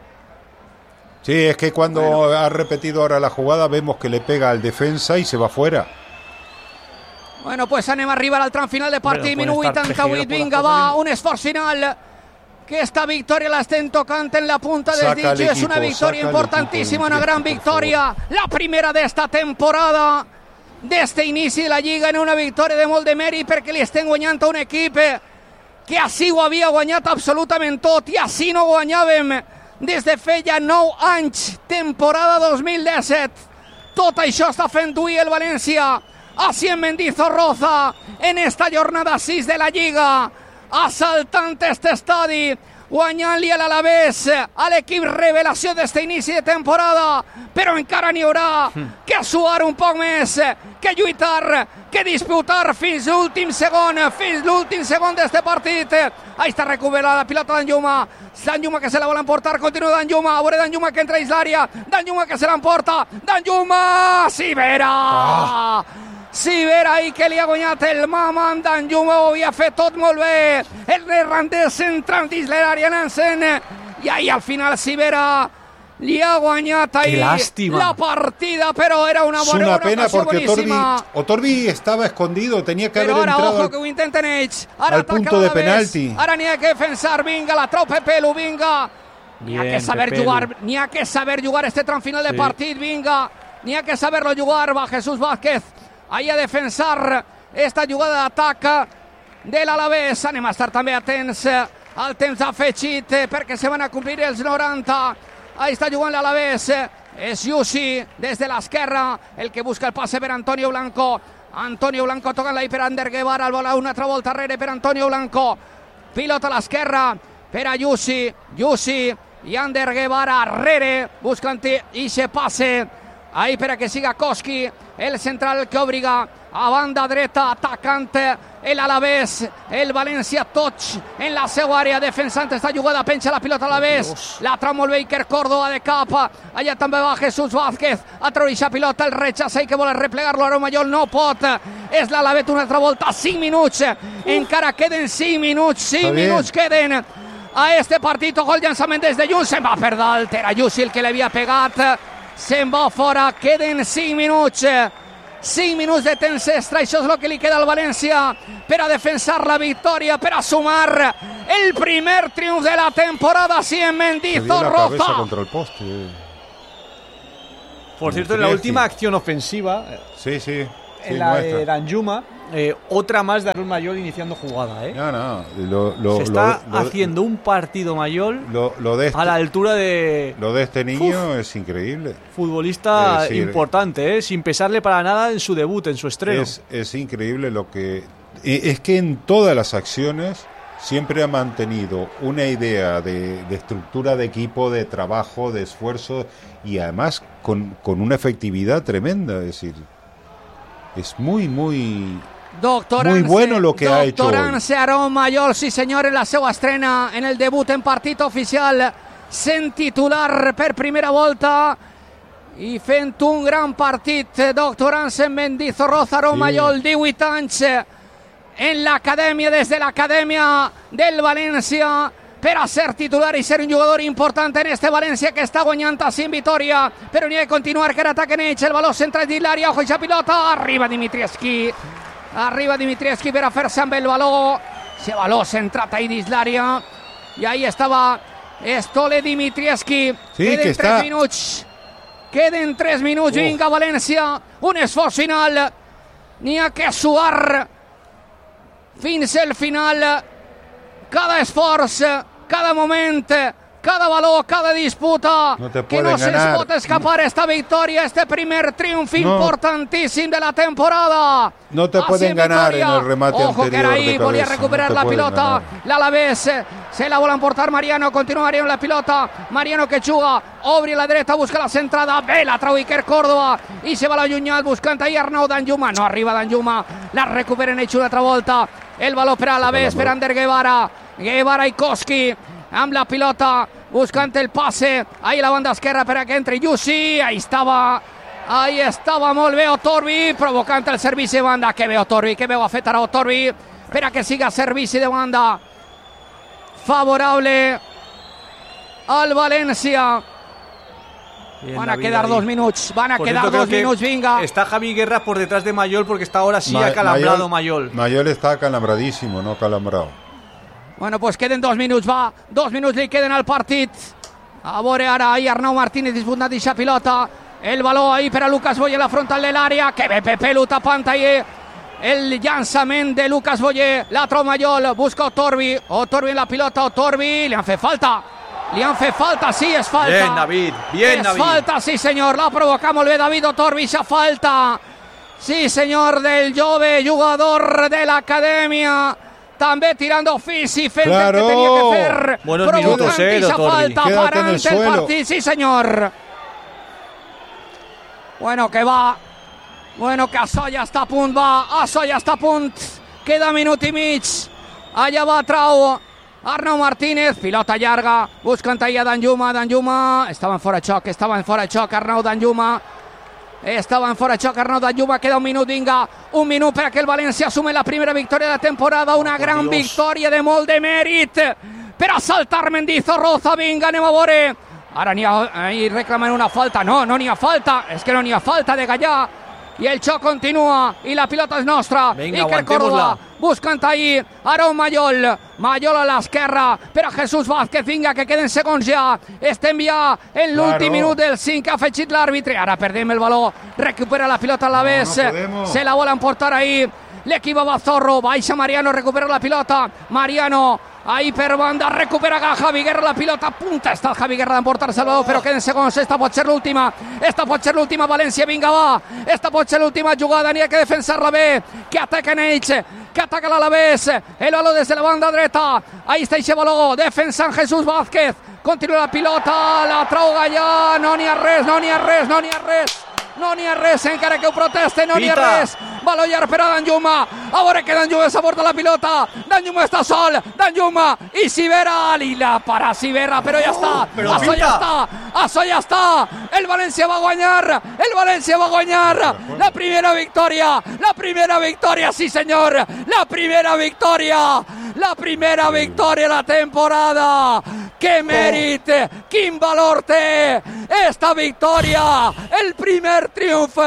Sí, es que cuando bueno. ha repetido ahora la jugada vemos que le pega al defensa y se va fuera. Bueno, pues anem a arribar al tram final de partit, minut vuitanta-vuit, vinga, va, un esforç final. Que esta victoria la estén tocando en la punta del dicho. Es una victoria importantísima, una gran victoria. La primera de esta temporada, de este inici de la Lliga, en una victòria de molt de mèrit perquè li estem guanyant a un equip que així ho havia guanyat absolutament tot i així no guanyàvem des de feia nou anys, temporada dos mil disset. Tot això està fent avui el València, així en Mendizorroza, en esta jornada sis de la Lliga. Assaltant este estadi, guanyant-li a l'Alavés, a l'equip revelació d'este inici de temporada, però encara n'hi haurà que suar un poc més, que lluitar, que disputar fins l'últim segon, fins l'últim segon d'este partit. Ahí està recuperada la pilota Danjuma, Danjuma que se la vol emportar, continua Danjuma, a veure Danjuma que entra a l'àrea, Danjuma que se l'emporta, Danjuma, Sivera! Oh. Sivera ahí que li ha guanyat el Maman. Danjuma ho havia fet tot molt bé, el neerlandès central dins l'àrea Nansen, i ahí al final Sivera li ha guanyat ahí la partida, però era una bona una pena porque boníssima. Otorbi, Otorbi estaba escondido, tenía que però haber ara, entrado ojo, que ho intenten ells. Ara al punto de penalti. Ara n'hi ha que defensar, vinga, la trau Pepelu, vinga. N'hi ha que saber Pepelu. jugar, n'hi ha que saber jugar este tram final de sí. partit, vinga. N'hi ha que saberlo jugar, va Jesús Vázquez. Ahí a defensar esta jugada d'atac de l'Alavés. Anem a estar també atents al temps afegit perquè se van a complir els noranta. Ahí està jugant l'Alavés. És Yussi des de l'esquerra, el que busca el passe per Antonio Blanco. Antonio Blanco tocant ahí per Ander Guevara. El bola una altra volta darrere per Antonio Blanco. Pilota a l'esquerra per a Yussi. Yussi i Ander Guevara darrere buscant i se passe. Ahí per a que siga Koski, el central que obliga a banda dreta, atacante el Alavés, el València Toch en la seva àrea, defensant esta jugada, penja la pilota a l'Alavés, la trau molt bé Iker Córdoba de cap, allà també va Jesús Vázquez, a treure pilota, el rechaça i que vol replegar-lo, Aromallol no pot, és l'Alavet una altra volta, cinc minuts, encara queden cinc minuts, cinc minuts queden a este partit, gol llançament des de Junts, se'n va per dalt, era Yussi el que l'havia pegat, se'n va fora, queden cinc minuts, cinc minuts de temps extra, això és el que li queda al València per a defensar la victòria, per a sumar el primer triomf de la temporada, així en Mendizorroza. contra el poste. Por cierto, en la última acción ofensiva, sí, sí, en sí, la nuestra. de Danjuma, eh, otra más de Arnaud Mayol iniciando jugada. ¿eh? No, no, lo, lo, Se está lo, lo, haciendo un partido Mayol lo, lo de este, a la altura de... Lo de este niño Uf, es increíble. Futbolista es decir, importante, ¿eh? Sin pesarle para nada en su debut, en su estreno. Es, es increíble lo que... Es que en todas las acciones siempre ha mantenido una idea de, de estructura de equipo, de trabajo, de esfuerzo y además con, con una efectividad tremenda. Es decir, es muy, muy... Doctor Muy Anse, bueno lo que ha hecho Doctor hoy. Anse Arnaud Mayol, sí senyor, en la seva estrena en el debut en partit oficial, sent titular per primera volta i fent un gran partit. Doctor Anse Mendizorroza, Arnaud Sí. Mayol, divuit anys en l'acadèmia, des de l'acadèmia del València, per a ser titular i ser un jugador important en este València que està guanyant a cinc Vitoria, però n'hi ha de continuar que ataquen ells, el baló centrat dins l'àrea, ojo eixa pilota, arriba Dimitrievski, arriba Dimitrievski per a fer-se amb el baló, ese baló centrat ahí dins l'àrea, i ahí estava Stole Dimitrievski, Sí, queden que tres està... minuts, queden tres minuts, Uf. vinga València, un esforç final, n'hi ha que suar fins al final, cada esforç, cada moment, cada valor, cada disputa, No te que pueden no se ganar. pot escapar esta victòria, este primer triunfo No. importantíssim de la temporada. No te Así pueden ganar Vitoria. en el remate Ojo que era anterior ahí, de volía a cabeza, recuperar no te la pueden pilota, ganar. l'Alavés, se la vol emportar Mariano, continua Mariano la pilota, Mariano que juga, obri a la dreta, busca la centrada, bé la trau Iker Córdoba, i se va l'allunyat buscant ahí Arnaud Danjuma, no arriba Danjuma, la recuperen ells una altra volta, el baló per a l'Alavés, per Ander Guevara, Guevara i Koski, amb la pilota, buscant el passe, ahí la banda esquerra per a que entri Yussi, ahí estava, ahí estava molt bé Otorbi, provocant el servici de banda, que bé Otorbi, que bé ho ha fet ara Otorbi, per a que siga servici de banda, favorable al València. Bien, Van a David, quedar ahí. dos minuts, van a Por quedar cierto, dos creo que minuts, vinga. Está Javi Guerra por detrás de Mayol porque está ahora sí Ma- acalambrado Mayol. Mayol está acalambradísimo, no acalambrado. Bueno, pues queden dos minuts, va. Dos minuts li queden al partit. A veure ara ahí Arnau Martínez disputant eixa pilota. El baló ahí per a Lucas Boyer, la frontal de l'àrea. Que bé Pepelu tapant ahí el llançament de Lucas Boyer. La trau Mayol, busca Otorbi. Otorbi en la pilota, Otorbi. Li han fet falta. Li han fet falta, sí, és falta. Bien, David, bien, és David. falta, sí, senyor. L'ha provocat molt bé David Otorbi, eixa falta. Sí, senyor, del jove jugador de l'acadèmia. També tirando fisi, fent Claro. el que tenia que fer. Buenos provocant minutos, eh, eixa Otorbi. falta, Quédate en el parant el, suelo. partit, sí, senyor. Bueno, que va. Bueno, que això ja està a punt, va. Això ja està a punt. Queda minut i mig. Allà va trau Arnau Martínez, pilota llarga, buscant ahí a Danjuma, Danjuma, estava en fora de xoc, estava en fora de xoc Arnau Danjuma, estava en fora de xoc Arnau Danjuma, queda un minut, vinga, un minut per a que el València assume la primera victòria de la temporada, una gran Dios. victòria de molt de mèrit per a saltar Mendizorroza, vinga, anem a veure, ara n'hi ha, ahí reclamen una falta, no, no n'hi ha falta, és que no n'hi ha falta de Gallà, i el xoc continua, i la pilota és nostra, Vinga, Iker Córdoba, aguantémosla. buscant ahí Arnaud Mayol, Mayol a l'esquerra per a Jesús Vázquez, vinga que queden segons ja, estem ja en l'últim Claro. minut del cinc, ha afegit l'àrbitre, ara perdem el baló, recupera la pilota a la vez, No, no podemos. se la vol emportar ahí l'equip Bazorro, baixa Mariano, recupera la pilota, Mariano ahí per banda, recupera Javi Guerra la pilota, punta està Javi Guerra d'emportar-se el baló, però queden segons, esta pot ser l'última, esta pot ser l'última, València, vinga va, esta pot ser l'última jugada, n'hi ha que defensar-la bé, que ataquen ells, que ataca l'Alavés, el baló des de la banda dreta, ahí està eixe baló, defensant Jesús Vázquez, continua la pilota, la trau Gallà, no n'hi ha res, no n'hi ha res, no n'hi ha res, no n'hi ha res, encara que ho proteste, no n'hi ha Pita. res, baló llarg per a Danjuma, a veure que Danjuma s'aporta la pilota, Danjuma està sol, Danjuma, i Sivera, li la para Sivera, però ja està, però això Pita. ja està, això ja està, el València va guanyar, el València va guanyar, la primera victòria, la primera victòria, sí senyor, la primera victòria, la primera victòria de la temporada, que mèrit, quin valor té esta victòria, el primer triomf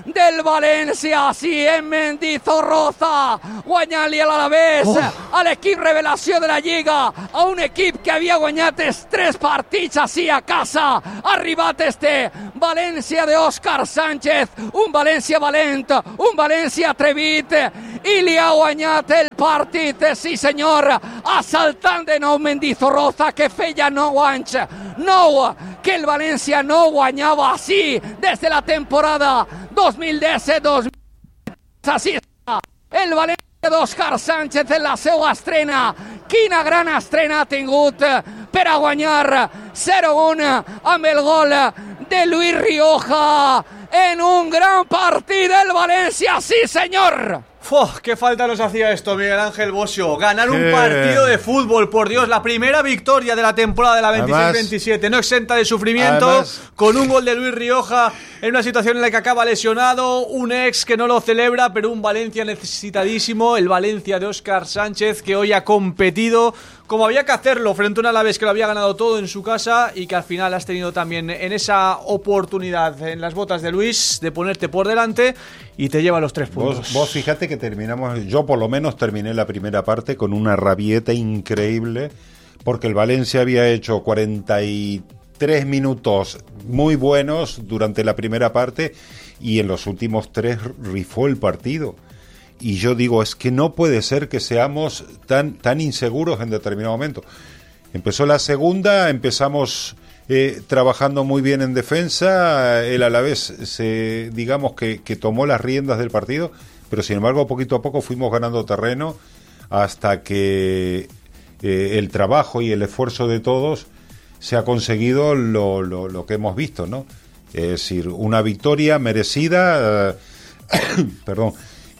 del València, sí, en Mendizorroza, guanyant-li a l'Alavés, oh. a l'equip revelació de la Lliga, a un equip que havia guanyat els tres partits així a casa. Ha arribat este València d'Òscar Sánchez, un València valent, un València atrevit, i li ha guanyat el partit, sí senyor, assaltant de nou Mendizorroza, que feia nou anys, nou, que el València no guanyava així des de la temporada dos mil disset dos mil divuit. Així està el València d'Òscar Sánchez en la seva estrena. Quina gran estrena ha tingut per a guanyar zero a un amb el gol de Luis Rioja en un gran partit del València, sí senyor. ¡Fua! ¡Qué falta nos hacía esto, Miguel Ángel Bosio! Ganar un partido de fútbol, por Dios, la primera victoria de la temporada de la veintiséis veintisiete, no exenta de sufrimiento, además, con un gol de Luis Rioja en una situación en la que acaba lesionado, un ex que no lo celebra, pero un Valencia necesitadísimo, el Valencia de Óscar Sánchez, que hoy ha competido como había que hacerlo frente a un Alavés que lo había ganado todo en su casa y que al final has tenido también en esa oportunidad en las botas de Luis de ponerte por delante y te lleva los tres puntos. Vos, vos fíjate que terminamos, yo por lo menos terminé la primera parte con una rabieta increíble, porque el Valencia había hecho cuarenta y tres minutos muy buenos durante la primera parte y en los últimos tres rifó el partido. Y yo digo, es que no puede ser que seamos tan, tan inseguros en determinado momento. Empezó la segunda, empezamos eh, trabajando muy bien en defensa, el Alavés se, digamos que, que tomó las riendas del partido, pero sin embargo poquito a poco fuimos ganando terreno hasta que eh, el trabajo y el esfuerzo de todos se ha conseguido lo, lo, lo que hemos visto, ¿no? Es decir, una victoria merecida, eh, perdón,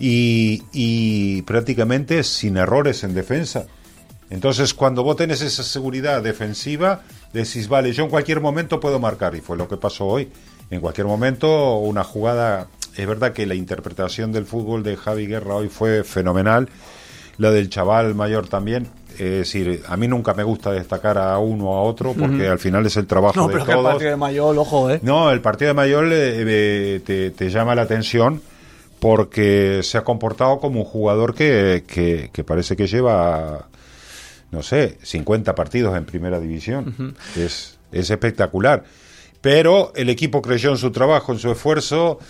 Y, y prácticamente sin errores en defensa. Entonces cuando vos tenés esa seguridad defensiva, decís, vale, yo en cualquier momento puedo marcar, y fue lo que pasó hoy. En cualquier momento una jugada, es verdad que la interpretación del fútbol de Javi Guerra hoy fue fenomenal, la del chaval mayor también. Es decir, a mí nunca me gusta destacar a uno o a otro porque uh-huh. al final es el trabajo no, de pero todos. Que el partido de Mayol, ojo, ¿eh? No, el partido de Mayol eh, eh, te, te llama la atención porque se ha comportado como un jugador que, que, que parece que lleva, no sé, cincuenta partidos en primera división. Uh-huh. Es, es espectacular. Pero el equipo creyó en su trabajo, en su esfuerzo,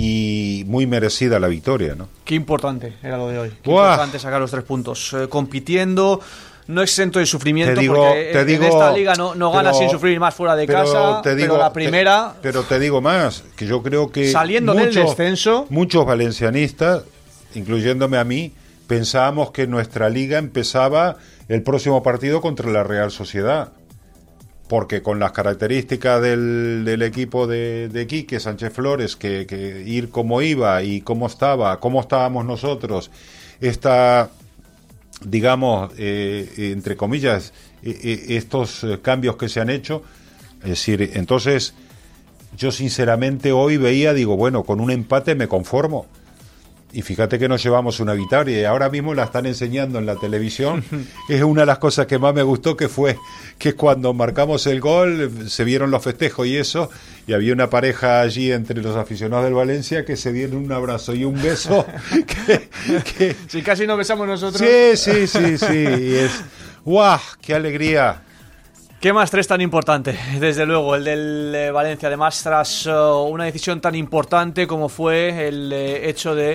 y muy merecida la victoria, ¿no? Qué importante era lo de hoy. Qué ¡Buah! Importante sacar los tres puntos. Eh, compitiendo, no exento de sufrimiento, te digo, porque te en digo, esta liga no, no gana pero, sin sufrir más fuera de pero casa, te digo, pero la primera... Te, pero te digo más, que yo creo que... Saliendo muchos, del descenso... Muchos valencianistas, incluyéndome a mí, pensábamos que nuestra liga empezaba el próximo partido contra la Real Sociedad. Porque con las características del, del equipo de, de Quique Sánchez Flores, que, que ir como iba y cómo estaba, cómo estábamos nosotros, esta, digamos, eh, entre comillas, eh, estos cambios que se han hecho, es decir, entonces yo sinceramente hoy veía, digo, bueno, con un empate me conformo. Y fíjate que nos llevamos una victoria y ahora mismo la están enseñando en la televisión. Es una de las cosas que más me gustó, que fue que cuando marcamos el gol se vieron los festejos y eso, y había una pareja allí entre los aficionados del Valencia que se dieron un abrazo y un beso que, que... Si casi nos besamos nosotros. Sí, sí, sí, sí, y es ¡guau! ¡Qué alegría! ¿Qué más tres tan importante? Desde luego, el del eh, Valencia. Además, tras uh, una decisión tan importante como fue el eh, hecho de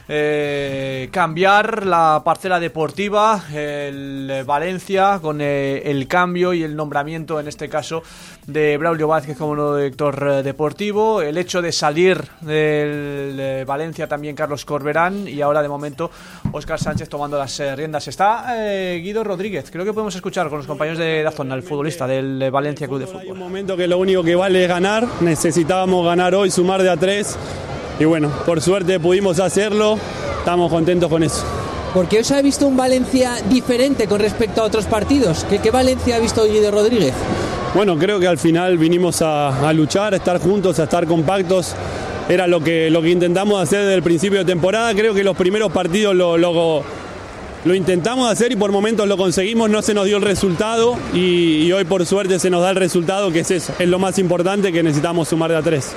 eh, cambiar la parcela deportiva, el eh, Valencia, con eh, el cambio y el nombramiento, en este caso, de Braulio Vázquez como nuevo director eh, deportivo, el hecho de salir del eh, Valencia también Carlos Corberán, y ahora de momento Óscar Sánchez tomando las eh, riendas. Está eh, Guido Rodríguez, creo que podemos escuchar con los compañeros de Dazón, el futbolista del Valencia Club de Fútbol. Hay un momento que lo único que vale es ganar, necesitábamos ganar hoy, sumar de a tres, y bueno, por suerte pudimos hacerlo, estamos contentos con eso. Porque os ha visto un Valencia diferente con respecto a otros partidos. ¿Qué, qué Valencia ha visto Guido Rodríguez? Bueno, creo que al final vinimos a, a luchar, a estar juntos, a estar compactos. Era lo que, lo que intentamos hacer desde el principio de temporada. Creo que los primeros partidos lo, lo, lo intentamos hacer y por momentos lo conseguimos, no se nos dio el resultado y, y hoy por suerte se nos da el resultado, que es eso, es lo más importante, que necesitamos sumar de a tres.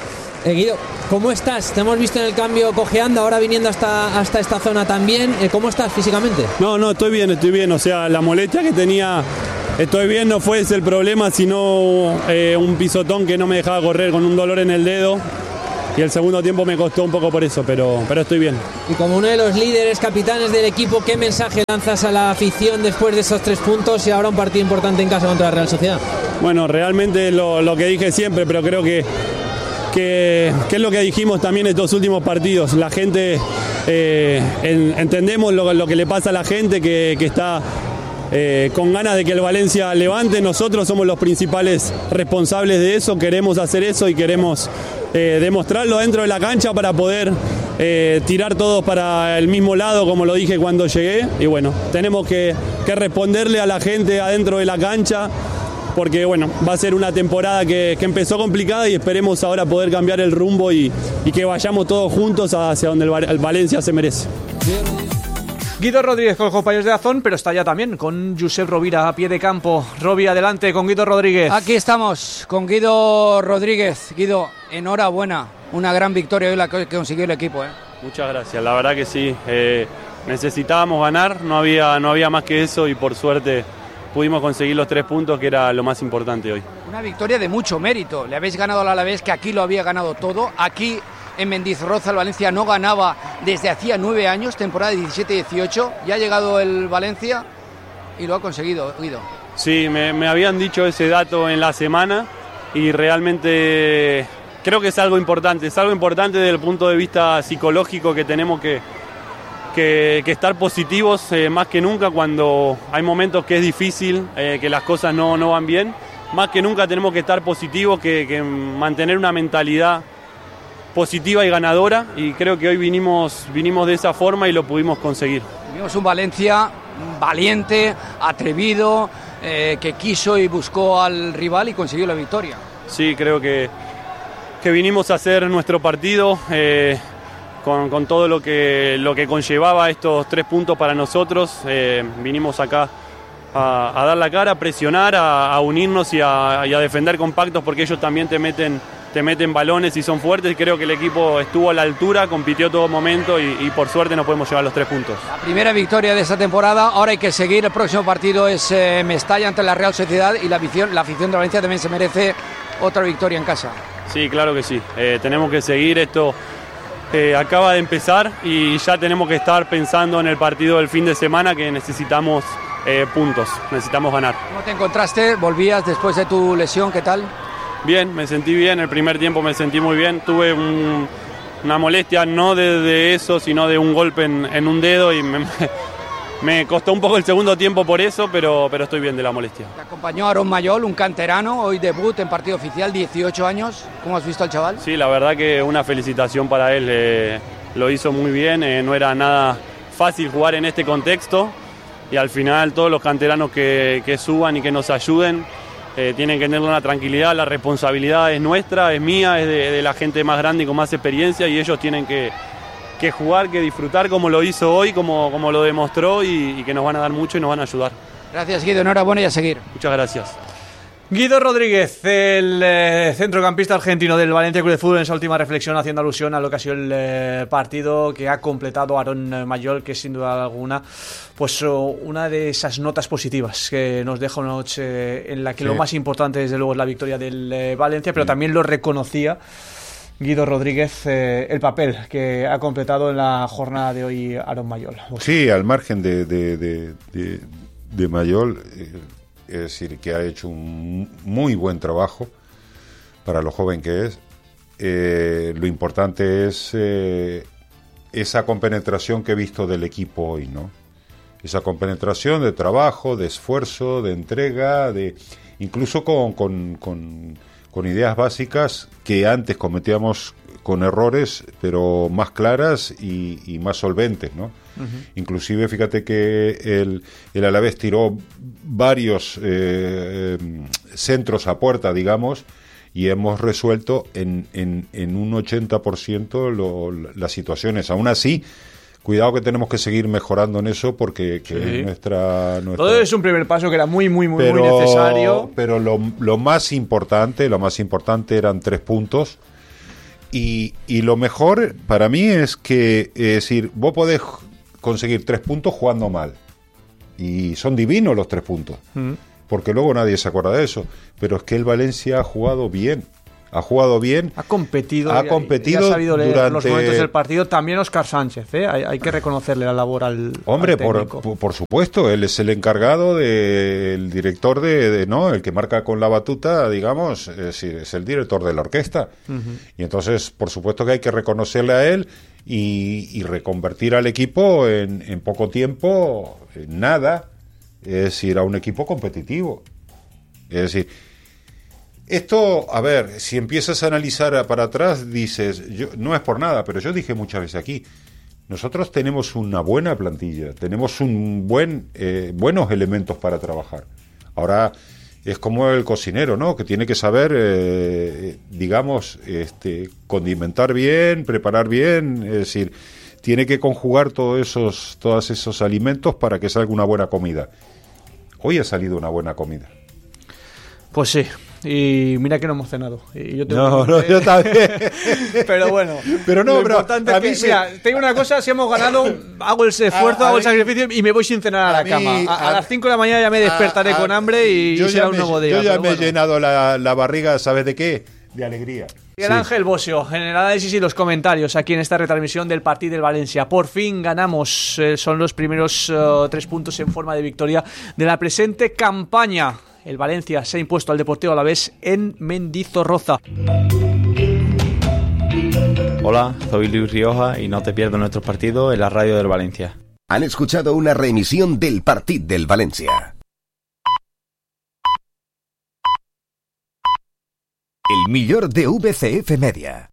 Eh, Guido, ¿cómo estás? Te hemos visto en el cambio cojeando, ahora viniendo hasta, hasta esta zona también. Eh, ¿Cómo estás físicamente? No, no, estoy bien, estoy bien. O sea, la molestia que tenía, estoy bien, no fue ese el problema, sino eh, un pisotón que no me dejaba correr con un dolor en el dedo. Y el segundo tiempo me costó un poco por eso, pero, pero estoy bien. Y como uno de los líderes, capitanes del equipo, ¿qué mensaje lanzas a la afición después de esos tres puntos y ahora un partido importante en casa contra la Real Sociedad? Bueno, realmente lo, lo que dije siempre, pero creo que, que, que es lo que dijimos también estos últimos partidos. La gente, eh, en, entendemos lo, lo que le pasa a la gente, que, que está eh, con ganas de que el Valencia levante. Nosotros somos los principales responsables de eso, queremos hacer eso y queremos eh, demostrarlo dentro de la cancha para poder eh, tirar todos para el mismo lado, como lo dije cuando llegué. Y bueno, tenemos que, que responderle a la gente adentro de la cancha, porque bueno, va a ser una temporada que, que empezó complicada y esperemos ahora poder cambiar el rumbo y, y que vayamos todos juntos hacia donde el, el Valencia se merece. Guido Rodríguez con los compañeros de Dazón, pero está ya también con Josep Rovira a pie de campo. Robi, adelante con Guido Rodríguez. Aquí estamos con Guido Rodríguez. Guido, enhorabuena, una gran victoria hoy la que consiguió el equipo, ¿eh? Muchas gracias, la verdad que sí, eh, necesitábamos ganar, no había, no había más que eso y por suerte pudimos conseguir los tres puntos, que era lo más importante hoy. Una victoria de mucho mérito, le habéis ganado al Alavés, que aquí lo había ganado todo, aquí en Mendizorroza el Valencia no ganaba desde hacía nueve años, temporada diecisiete dieciocho, ya ha llegado el Valencia y lo ha conseguido, Guido. Sí, me, me habían dicho ese dato en la semana y realmente creo que es algo importante, es algo importante desde el punto de vista psicológico, que tenemos que, que, que estar positivos eh, más que nunca cuando hay momentos que es difícil, eh, que las cosas no, no van bien, más que nunca tenemos que estar positivos, que, que mantener una mentalidad positiva y ganadora, y creo que hoy vinimos, vinimos de esa forma y lo pudimos conseguir. Vimos un Valencia valiente, atrevido, eh, que quiso y buscó al rival y consiguió la victoria. Sí, creo que, que vinimos a hacer nuestro partido eh, con, con todo lo que, lo que conllevaba estos tres puntos para nosotros. Eh, vinimos acá a, a dar la cara, a presionar, a, a unirnos y a, y a defender compactos, porque ellos también te meten te meten balones y son fuertes, y creo que el equipo estuvo a la altura, compitió todo momento y, y por suerte nos podemos llevar los tres puntos. La primera victoria de esta temporada, ahora hay que seguir, el próximo partido es eh, Mestalla ante la Real Sociedad y la afición, la afición de Valencia también se merece otra victoria en casa. Sí, claro que sí, eh, tenemos que seguir, esto eh, acaba de empezar y ya tenemos que estar pensando en el partido del fin de semana, que necesitamos eh, puntos, necesitamos ganar. ¿Cómo te encontraste? ¿Volvías después de tu lesión? ¿Qué tal? Bien, me sentí bien, el primer tiempo me sentí muy bien, tuve un, una molestia no de, de eso, sino de un golpe en, en un dedo y me, me costó un poco el segundo tiempo por eso, pero, pero estoy bien de la molestia. Te acompañó Aaron Mayol, un canterano, hoy debut en partido oficial, dieciocho años, ¿cómo has visto al chaval? Sí, la verdad que una felicitación para él, eh, lo hizo muy bien, eh, no era nada fácil jugar en este contexto y al final todos los canteranos que, que suban y que nos ayuden, Eh, tienen que tener una tranquilidad, la responsabilidad es nuestra, es mía, es de, de la gente más grande y con más experiencia, y ellos tienen que, que jugar, que disfrutar como lo hizo hoy, como, como lo demostró, y, y que nos van a dar mucho y nos van a ayudar. Gracias, Guido, enhorabuena y a seguir. Muchas gracias. Guido Rodríguez, el eh, centrocampista argentino del Valencia Club de Fútbol, en esa última reflexión haciendo alusión a lo que ha sido el eh, partido que ha completado Aaron Mayol, que sin duda alguna pues oh, una de esas notas positivas que nos deja una noche en la que sí, lo más importante desde luego es la victoria del eh, Valencia, pero sí, también lo reconocía Guido Rodríguez, eh, el papel que ha completado en la jornada de hoy Aaron Mayol. Sí, al margen de, de, de, de, de Mayol, eh, es decir, que ha hecho un muy buen trabajo para lo joven que es. Eh, lo importante es eh, esa compenetración que he visto del equipo hoy, ¿no? Esa compenetración de trabajo, de esfuerzo, de entrega, de incluso con, con, con, con ideas básicas que antes cometíamos con errores, pero más claras y, y más solventes, ¿no? Uh-huh. Inclusive, fíjate que el, el Alavés tiró varios eh, centros a puerta, digamos, y hemos resuelto en, en, en un ochenta por ciento lo, las situaciones. Aún así, cuidado que tenemos que seguir mejorando en eso, porque que sí, nuestra, nuestra... Todo es un primer paso que era muy, muy, muy, pero, muy necesario. Pero lo, lo más importante, lo más importante eran tres puntos. Y, y lo mejor para mí es que, es decir, vos podés conseguir tres puntos jugando mal. Y son divinos los tres puntos. Mm. Porque luego nadie se acuerda de eso. Pero es que el Valencia ha jugado bien. Ha jugado bien. Ha competido. Ha y, competido y ha sabido leer durante... los momentos del partido. También Óscar Sánchez, ¿eh? Hay, hay que reconocerle la labor al Hombre, al por, por, por supuesto. Él es el encargado, de, el director de, de... ¿no? El que marca con la batuta, digamos. Es decir, es el director de la orquesta. Uh-huh. Y entonces, por supuesto que hay que reconocerle a él y, y reconvertir al equipo en, en poco tiempo, en nada. Es decir, a un equipo competitivo. Es decir, esto, a ver, si empiezas a analizar para atrás, dices, yo, no es por nada, pero yo dije muchas veces aquí, nosotros tenemos una buena plantilla, tenemos un buen, eh, buenos elementos para trabajar. Ahora es como el cocinero, ¿no? Que tiene que saber, eh, digamos, este, condimentar bien, preparar bien, es decir, tiene que conjugar todos esos, todos esos alimentos para que salga una buena comida. Hoy ha salido una buena comida. Pues sí, y mira que no hemos cenado. Y yo tengo no, que... no, yo también. Pero bueno, pero no, lo pero importante a es que, mí se... mira, tengo una cosa, si hemos ganado, hago el esfuerzo, a, a hago el sacrificio y me voy sin cenar a, a la mí, cama. A, a, a las cinco de la mañana ya me despertaré a, con hambre y será un nuevo día. Yo ya me bueno. he llenado la, la barriga, ¿sabes de qué? De alegría. Miguel sí. Ángel Bosio, en el análisis y los comentarios aquí en esta retransmisión del partido del Valencia. Por fin ganamos, eh, son los primeros uh, tres puntos en forma de victoria de la presente campaña. El Valencia se ha impuesto al Deportivo Alavés en Mendizorroza. Hola, soy Luis Rioja y no te pierdas nuestros partidos en la radio del Valencia. Han escuchado una reemisión del partido del Valencia. El millor de V C F Media.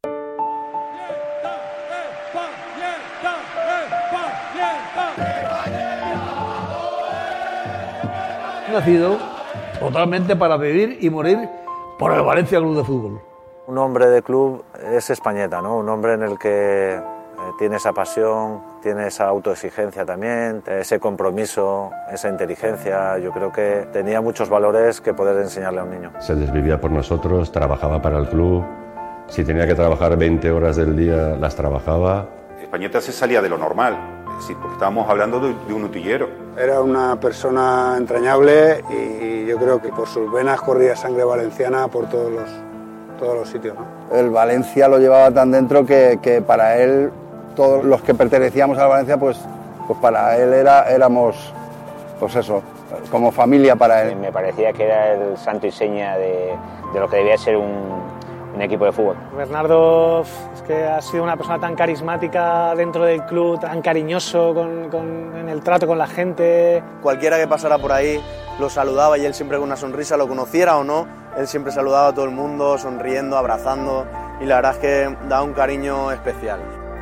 Nacido totalmente para vivir y morir por el Valencia Club de Fútbol. Un hombre de club es Españeta, ¿no? Un hombre en el que tiene esa pasión, tiene esa autoexigencia también, ese compromiso, esa inteligencia. Yo creo que tenía muchos valores que poder enseñarle a un niño. Se desvivía por nosotros, trabajaba para el club. Si tenía que trabajar veinte horas del día, las trabajaba. Españeta se salía de lo normal, es decir, porque estábamos hablando de, de un utillero. Era una persona entrañable y yo creo que por sus venas corría sangre valenciana por todos los, todos los sitios, ¿no? El Valencia lo llevaba tan dentro que, que para él, todos los que pertenecíamos al Valencia, pues, pues para él era, éramos, pues eso, como familia para él. Me parecía que era el santo y seña de, de lo que debía ser un, un equipo de fútbol. Bernardo es que ha sido una persona tan carismática dentro del club, tan cariñoso con, con, en el trato con la gente. Cualquiera que pasara por ahí lo saludaba y él siempre con una sonrisa, lo conociera o no, él siempre saludaba a todo el mundo, sonriendo, abrazando, y la verdad es que da un cariño especial.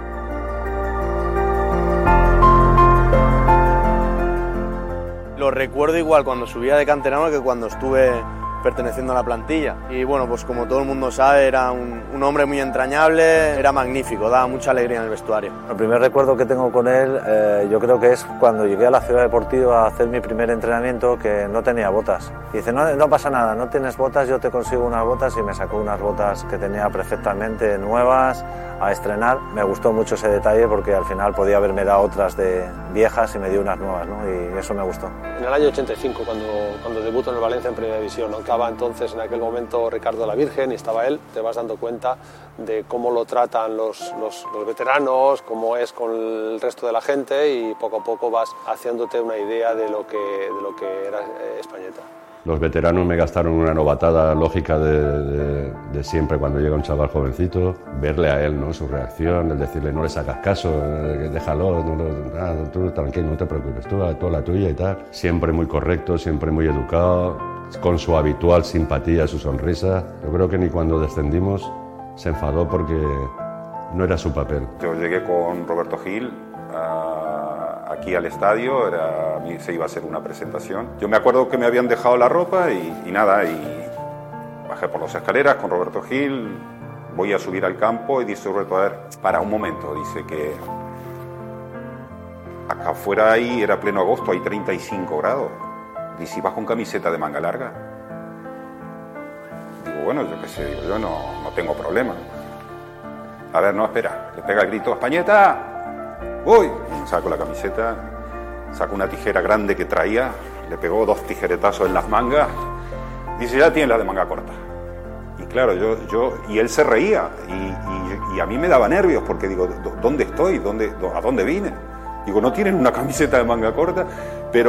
Lo recuerdo igual cuando subía de canterano que cuando estuve perteneciendo a la plantilla. Y bueno, pues como todo el mundo sabe, era un, un hombre muy entrañable, era magnífico, daba mucha alegría en el vestuario. El primer recuerdo que tengo con él, eh, yo creo que es cuando llegué a la Ciudad Deportiva a hacer mi primer entrenamiento, que no tenía botas. Y dice, no, no pasa nada, no tienes botas, yo te consigo unas botas, y me sacó unas botas que tenía perfectamente nuevas a estrenar. Me gustó mucho ese detalle porque al final podía haberme dado otras de viejas y me dio unas nuevas, ¿no? Y eso me gustó. En el año ochenta y cinco, cuando, cuando debuto en el Valencia en Primera División, ¿no? Estaba entonces en aquel momento Ricardo la Virgen y estaba él, te vas dando cuenta de cómo lo tratan los, los, los veteranos, cómo es con el resto de la gente, y poco a poco vas haciéndote una idea de lo que, de lo que era Españeta. Los veteranos me gastaron una novatada lógica de, de, de siempre cuando llega un chaval jovencito, verle a él, ¿no? Su reacción, el decirle no le sacas caso, déjalo, no, no, tú tranquilo, no te preocupes, tú, tú a la tuya y tal. Siempre muy correcto, siempre muy educado, con su habitual simpatía, su sonrisa. Yo creo que ni cuando descendimos se enfadó porque no era su papel. Yo llegué con Roberto Gil a, aquí al estadio, era, se iba a hacer una presentación. Yo me acuerdo que me habían dejado la ropa y, y nada, y bajé por las escaleras con Roberto Gil, voy a subir al campo y dice Roberto, a ver, para un momento, dice que acá afuera ahí era pleno agosto, hay treinta y cinco grados. ¿Y si vas con camiseta de manga larga? Digo, bueno, yo qué sé, digo, yo no, no tengo problema. A ver, no, espera. Le pega el grito, Españeta. Uy, saco la camiseta, saco una tijera grande que traía, le pegó dos tijeretazos en las mangas. Dice, ya tienes la de manga corta. Y claro, yo, yo, y él se reía, y, y, y a mí me daba nervios, porque digo, ¿dónde estoy? ¿Dónde, ¿A dónde vine? Digo, no tienen una camiseta de manga corta, pero